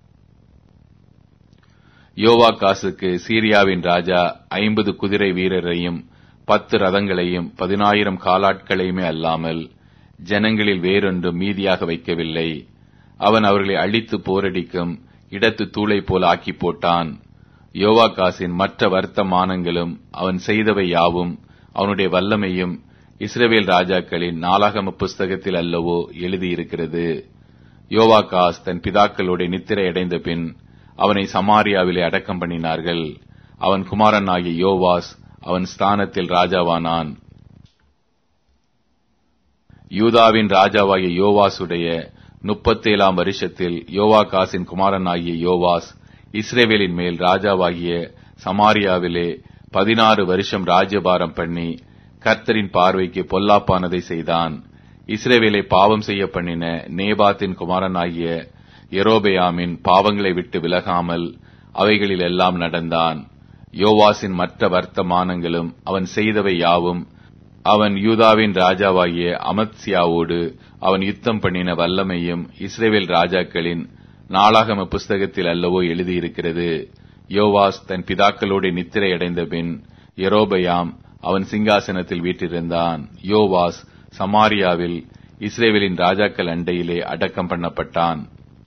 யோவாகாசுக்கு சீரியாவின் ராஜா ஐம்பது குதிரை வீரரையும் பத்து ரதங்களையும் பதினாயிரம் காலாட்களையுமே அல்லாமல் ஜனங்களில் வேறொன்றும் மீதியாக வைக்கவில்லை. அவன் அவர்களை அழித்து போரடிக்கும் இடத்து தூளை போல் ஆக்கி போட்டான். யோவாகாசின் மற்ற வர்த்தமானங்களும் அவன் செய்தவை யாவும் அவனுடைய வல்லமையும் இஸ்ரவேல் ராஜாக்களின் நாளாகம புஸ்தகத்தில் அல்லவோ எழுதியிருக்கிறது. யோவாகாஸ் தன் பிதாக்களோட நித்திரை அடைந்த பின் அவனை சமாரியாவிலே அடக்கம் பண்ணினார்கள். அவன் குமாரனாகிய யோவாஸ் அவன் ஸ்தானத்தில் ராஜாவானான். யூதாவின் ராஜாவாகிய யோவாசுடைய முப்பத்தேழாம் வருஷத்தில் யோவாகாசின் குமாரனாகிய யோவாஸ் இஸ்ரவேலின் மேல் ராஜாவாகிய சமாரியாவிலே பதினாறு வருஷம் ராஜ்யபாரம் பண்ணி கர்த்தரின் பார்வைக்கு பொல்லாப்பானதை செய்தான். இஸ்ரவேலை பாவம் செய்ய பண்ணின நேபாத்தின் குமாரனாகிய யெரொபெயாமின் பாவங்களை விட்டு விலகாமல் அவைகளில் எல்லாம் நடந்தான். யோவாசின் மற்ற வர்த்தமானங்களும் அவன் செய்தவை யாவும் அவன் யூதாவின் ராஜாவாகிய அமத்சியாவோடு அவன் யுத்தம் பண்ணின வல்லமையும் இஸ்ரவேல் ராஜாக்களின் நாளாகம புஸ்தகத்தில் அல்லவோ எழுதியிருக்கிறது. யோவாஸ் தன் பிதாக்களோடு நித்திரை அடைந்த பின் யெரொபெயாம் அவன் சிங்காசனத்தில் வீற்றிருந்தான். யோவாஸ் சமாரியாவில் இஸ்ரவேலின் ராஜாக்கள் அண்டையிலே அடக்கம் பண்ணப்பட்டான்.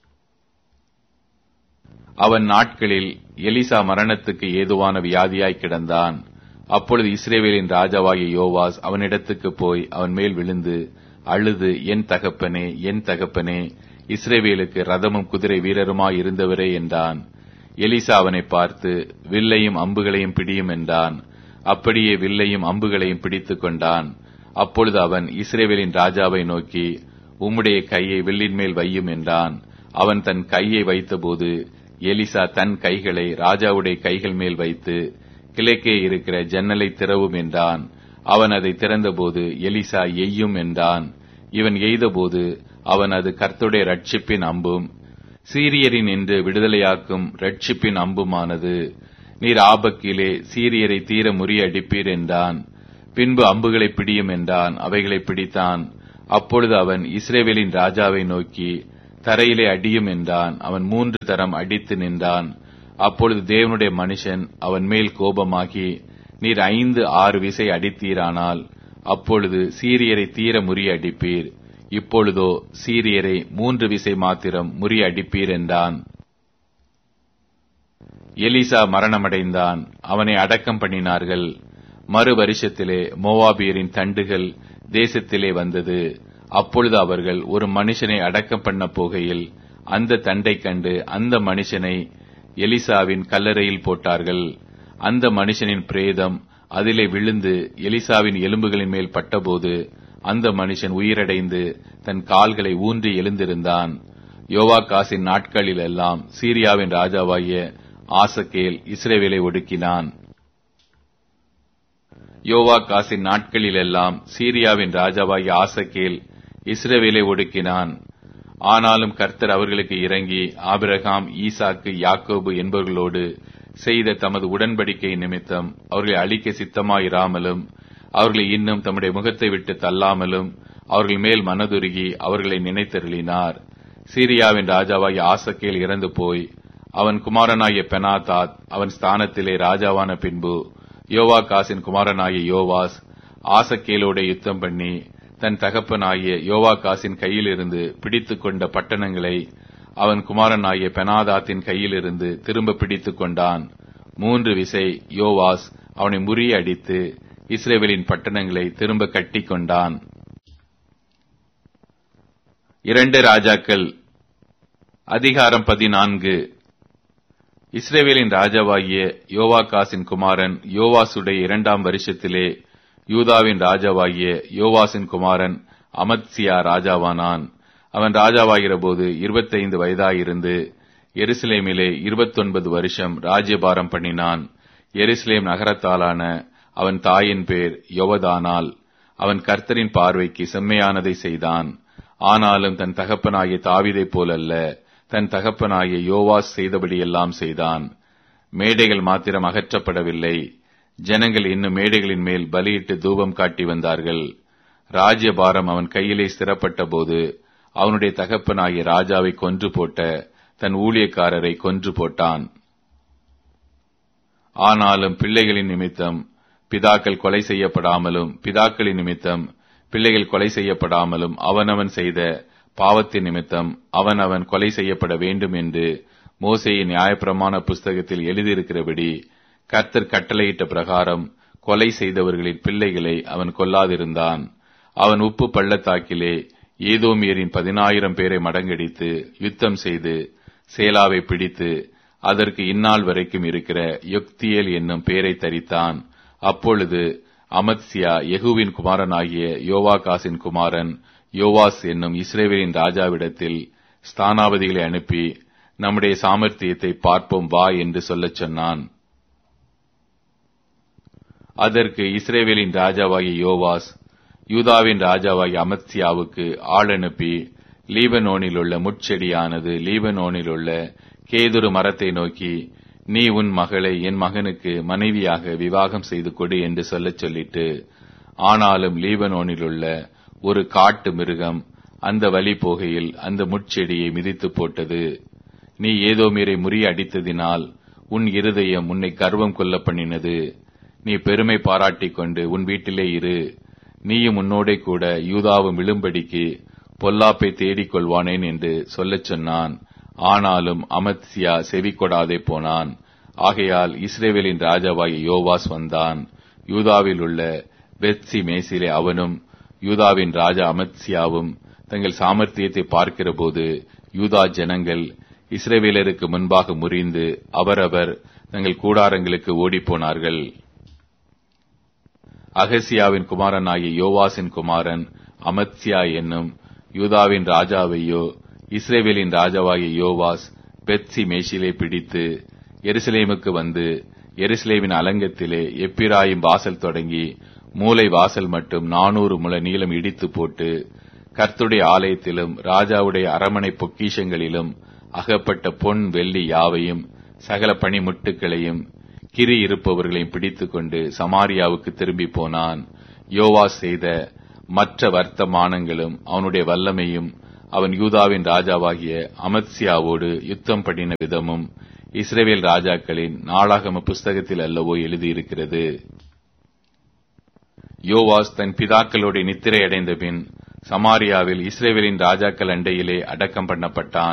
அவன் நாட்களில் எலிசா மரணத்துக்கு ஏதுவான வியாதியாய் கிடந்தான். அப்பொழுது இஸ்ரவேலின் ராஜாவாகிய யோவாஸ் அவனிடத்துக்கு போய் அவன் மேல் விழுந்து அழுது, என் தகப்பனே, என் தகப்பனே, இஸ்ரவேலுக்கு ரதமும் குதிரை வீரருமாய் இருந்தவரே என்றான். எலிசா அவனை பார்த்து, வில்லையும் அம்புகளையும் பிடியும் என்றான். அப்படியே வில்லையும் அம்புகளையும் பிடித்துக் கொண்டான். அப்பொழுது அவன் இஸ்ரவேலின் ராஜாவை நோக்கி, உம்முடைய கையை வில்லின் மேல் வையும் என்றான். அவன் தன் கையை வைத்தபோது எலிசா தன் கைகளை ராஜாவுடைய கைகள் மேல் வைத்து, கிழக்கே இருக்கிற ஜன்னலை திறவும் என்றான். அவன் அதை திறந்தபோது எலிசா எய்யும் என்றான். இவன் எய்தபோது அவன் அது கர்த்தருடைய ரட்சிப்பின் அம்பும் சீரியரின் என்று விடுதலையாக்கும் ரட்சிப்பின் அம்புமானது. நீர் ஆபக்கிலே சீரியரை தீர முறியடிப்பீர் என்றான். பின்பு அம்புகளை பிடியும் என்றான். அவைகளை பிடித்தான். அப்பொழுது அவன் இஸ்ரவேலின் ராஜாவை நோக்கி, தரையிலே அடியும் என்றான். அவன் மூன்று தரம் அடித்து நின்றான். அப்பொழுது தேவனுடைய மனுஷன் அவன் மேல் கோபமாகி, நீர் ஐந்து ஆறு விசை அடித்தீரானால் அப்பொழுது சீரியரை தீர முறியடிப்பீர். இப்பொழுதோ சீரியரை மூன்று விசை மாத்திரம் முறியடிப்பீர் என்றான். எலிசா மரணமடைந்தான். அவனை அடக்கம் பண்ணினார்கள். மறு வருஷத்திலே மோவாபியரின் தண்டுகள் தேசத்திலே வந்தது. அப்பொழுது அவர்கள் ஒரு மனுஷனை அடக்கம் பண்ண போகையில் அந்த தண்டை கண்டு அந்த மனுஷனை எலிசாவின் கல்லறையில் போட்டார்கள். அந்த மனுஷனின் பிரேதம் அதிலே விழுந்து எலிசாவின் எலும்புகளின் மேல் பட்டபோது அந்த மனுஷன் உயிரடைந்து தன் கால்களை ஊன்றி எழுந்திருந்தான். யோவாகாசின் நாட்களில் எல்லாம் சீரியாவின் ராஜாவாகிய ஆசகேல் இஸ்ரவேலை ஒடுக்கினான். யோவாகாசின் நாட்களில் எல்லாம் சீரியாவின் ராஜாவாகிய ஆசகேல் இஸ்ரவேலை ஒடுக்கினான். ஆனாலும் கர்த்தர் அவர்களுக்கு இறங்கி ஆபிரகாம், ஈசாக்கு, யாக்கோபு என்பவர்களோடு செய்த தமது உடன்படிக்கை நிமித்தம் அவர்களை அழிக்க சித்தமாயிராமலும் அவர்களை இன்னும் தம்முடைய முகத்தை விட்டு தள்ளாமலும் அவர்கள் மேல் மனதுருகி அவர்களை நினைத்தருளினார். சீரியாவின் ராஜாவாகிய ஆசகேல் இறந்து போய் அவன் குமாரனாகிய பெனாதாத் அவன் ஸ்தானத்திலே ராஜாவான பின்பு யோவாகாசின் குமாரனாகிய யோவாஸ் ஆசகேலோட யுத்தம் பண்ணி தன் தகப்பனாகிய யோவாகாசின் கையிலிருந்து பிடித்துக் கொண்ட பட்டணங்களை அவன் குமாரனாகிய பெனாதாத்தின் கையிலிருந்து திரும்ப பிடித்துக் கொண்டான். மூன்று விசை யோவாஸ் அவனை முறியடித்து இஸ்ரவேலின் பட்டணங்களை திரும்ப கட்டி கொண்டான். இரண்டு ராஜாக்கள் அதிகாரம் பதினான்கு. இஸ்ரவேலின் ராஜாவாகிய யோவாகாசின் குமாரன் யோவாசுடைய இரண்டாம் வருஷத்திலே யூதாவின் ராஜாவாகிய யோவாசின் குமாரன் அமத்சியா ராஜாவானான். அவன் ராஜாவாகிற போது இருபத்தைந்து வயதாயிருந்து எருசலேமிலே இருபத்தொன்பது வருஷம் ராஜ்யபாரம் பண்ணினான். எருசலேம் நகரத்தாலான அவன் தாயின் பேர் யோவதானாள். அவன் கர்த்தரின் பார்வைக்கு செம்மையானதை செய்தான். ஆனாலும் தன் தகப்பனாகிய தாவீதைப் போலல்ல, தன் தகப்பனாகிய யோவாஸ் செய்தபடியெல்லாம் செய்தான். மேடைகள் மாத்திரம் அகற்றப்படவில்லை. ஜனங்கள் இன்னும் மேடைகளின் மேல் பலியிட்டு தூபம் காட்டி வந்தார்கள். ராஜ்யபாரம் அவன் கையிலே ஸ்திரப்பட்ட போது அவனுடைய தகப்பனாகிய ராஜாவை கொன்று போட்ட தன் ஊழியக்காரரை கொன்று போட்டான். ஆனாலும் பிள்ளைகளின் நிமித்தம் பிதாக்கள் கொலை செய்யப்படாமலும் பிதாக்களின் நிமித்தம் பிள்ளைகள் கொலை செய்யப்படாமலும் அவனவன் செய்த பாவத்தின் நிமித்தம் அவனவன் கொலை செய்யப்பட வேண்டும் என்று மோசேயின் நியாயப்பிரமாண புஸ்தகத்தில் எழுதியிருக்கிறபடி கர்த்தர் கட்டளையிட்ட பிரகாரம் கொலை செய்தவர்களின் பிள்ளைகளை அவன் கொல்லாதிருந்தான். அவன் உப்பு பள்ளத்தாக்கிலே ஏதோமியரின் பதினாயிரம் பேரை மடங்கடித்து யுத்தம் செய்து சேலாவை பிடித்து அதற்கு இந்நாள் வரைக்கும் இருக்கிற யொக்தியேல் என்னும் பேரை தரித்தான். அப்பொழுது அமத்சியா யெகூவின் குமாரனாகிய யோவாகாசின் குமாரன் யோவாஸ் என்னும் இஸ்ரவேலின் ராஜாவிடத்தில் ஸ்தானாபதிகளை அனுப்பி நம்முடைய சாமர்த்தியத்தை பார்ப்போம் வா என்று சொல்லச் சொன்னான். அதற்கு இஸ்ரவேலின் ராஜாவாகிய யோவாஸ் யூதாவின் ராஜாவாகிய அமத்சியாவுக்கு ஆள் அனுப்பி, லீபனோனில் உள்ள முட்செடியானது லீபனோனில் உள்ள கேதுரு மரத்தை நோக்கி, நீ உன் மகளை என் மகனுக்கு மனைவியாக விவாகம் செய்து கொடு என்று சொல்லச் சொல்லிட்டு, ஆனாலும் லீபனோனில் உள்ள ஒரு காட்டு மிருகம் அந்த வழி போகையில் அந்த முட்செடியை மிதித்து போட்டது. நீ ஏதோமியரை முறியடித்ததினால் உன் இருதயம் உன்னை கர்வம் கொள்ள பண்ணினது. நீ பெருமை பாராட்டிக் கொண்டு உன் வீட்டிலே இரு. நீயும் உன்னோடே கூட யூதாவும் விழும்படிக்கு பொல்லாப்பை தேடிக் கொள்வானேன் என்று சொல்லச் சொன்னான். ஆனாலும் அமத்சியா செவி கொடாதே போனான். ஆகையால் இஸ்ரவேலின் ராஜாவாகிய யோவாஸ் வந்தான். யூதாவில் உள்ள பெத்சி மேசிலே அவனும் யூதாவின் ராஜா அமத்சியாவும் தங்கள் சாமர்த்தியத்தை பார்க்கிற போது யூதா ஜனங்கள் இஸ்ரவேலருக்கு முன்பாக முறிந்து அவரவர் தங்கள் கூடாரங்களுக்கு ஓடிப்போனார்கள். அகசியாவின் குமாரனாகிய யோவாசின் குமாரன் அமத்சியா என்னும் யூதாவின் ராஜாவையோ இஸ்ரவேலின் ராஜாவாகிய யோவாஸ் பெத்சி மேஷிலே பிடித்து எருசலேமுக்கு வந்து எருசலேமின் அலங்கத்திலே எப்பிராயிம் வாசல் தொடங்கி மூலை வாசல் மட்டும் நானூறு முழ நீளம் இடித்து போட்டு கர்த்தருடைய ஆலயத்திலும் ராஜாவுடைய அரமனை பொக்கிஷங்களிலும் அகப்பட்ட பொன் வெள்ளி யாவையும் சகல பணிமுட்டுகளையும் கிரி இருப்பவர்களையும் பிடித்துக் கொண்டு சமாரியாவுக்கு திரும்பி போனான். யோவாஸ் செய்த மற்ற வர்த்தமானங்களும் அவனுடைய வல்லமையும் அவன் யூதாவின் ராஜாவாகிய அமத்சியாவோடு யுத்தம் பண்ணின விதமும் இஸ்ரவேல் ராஜாக்களின் நாளாகம புஸ்தகத்தில் அல்லவோ எழுதியிருக்கிறது. யோவாஸ் தன் பிதாக்களோடு நித்திரை அடைந்த பின் சமாரியாவில் இஸ்ரவேலின் ராஜாக்கள் அண்டையிலே அடக்கம் பண்ணப்பட்டான்.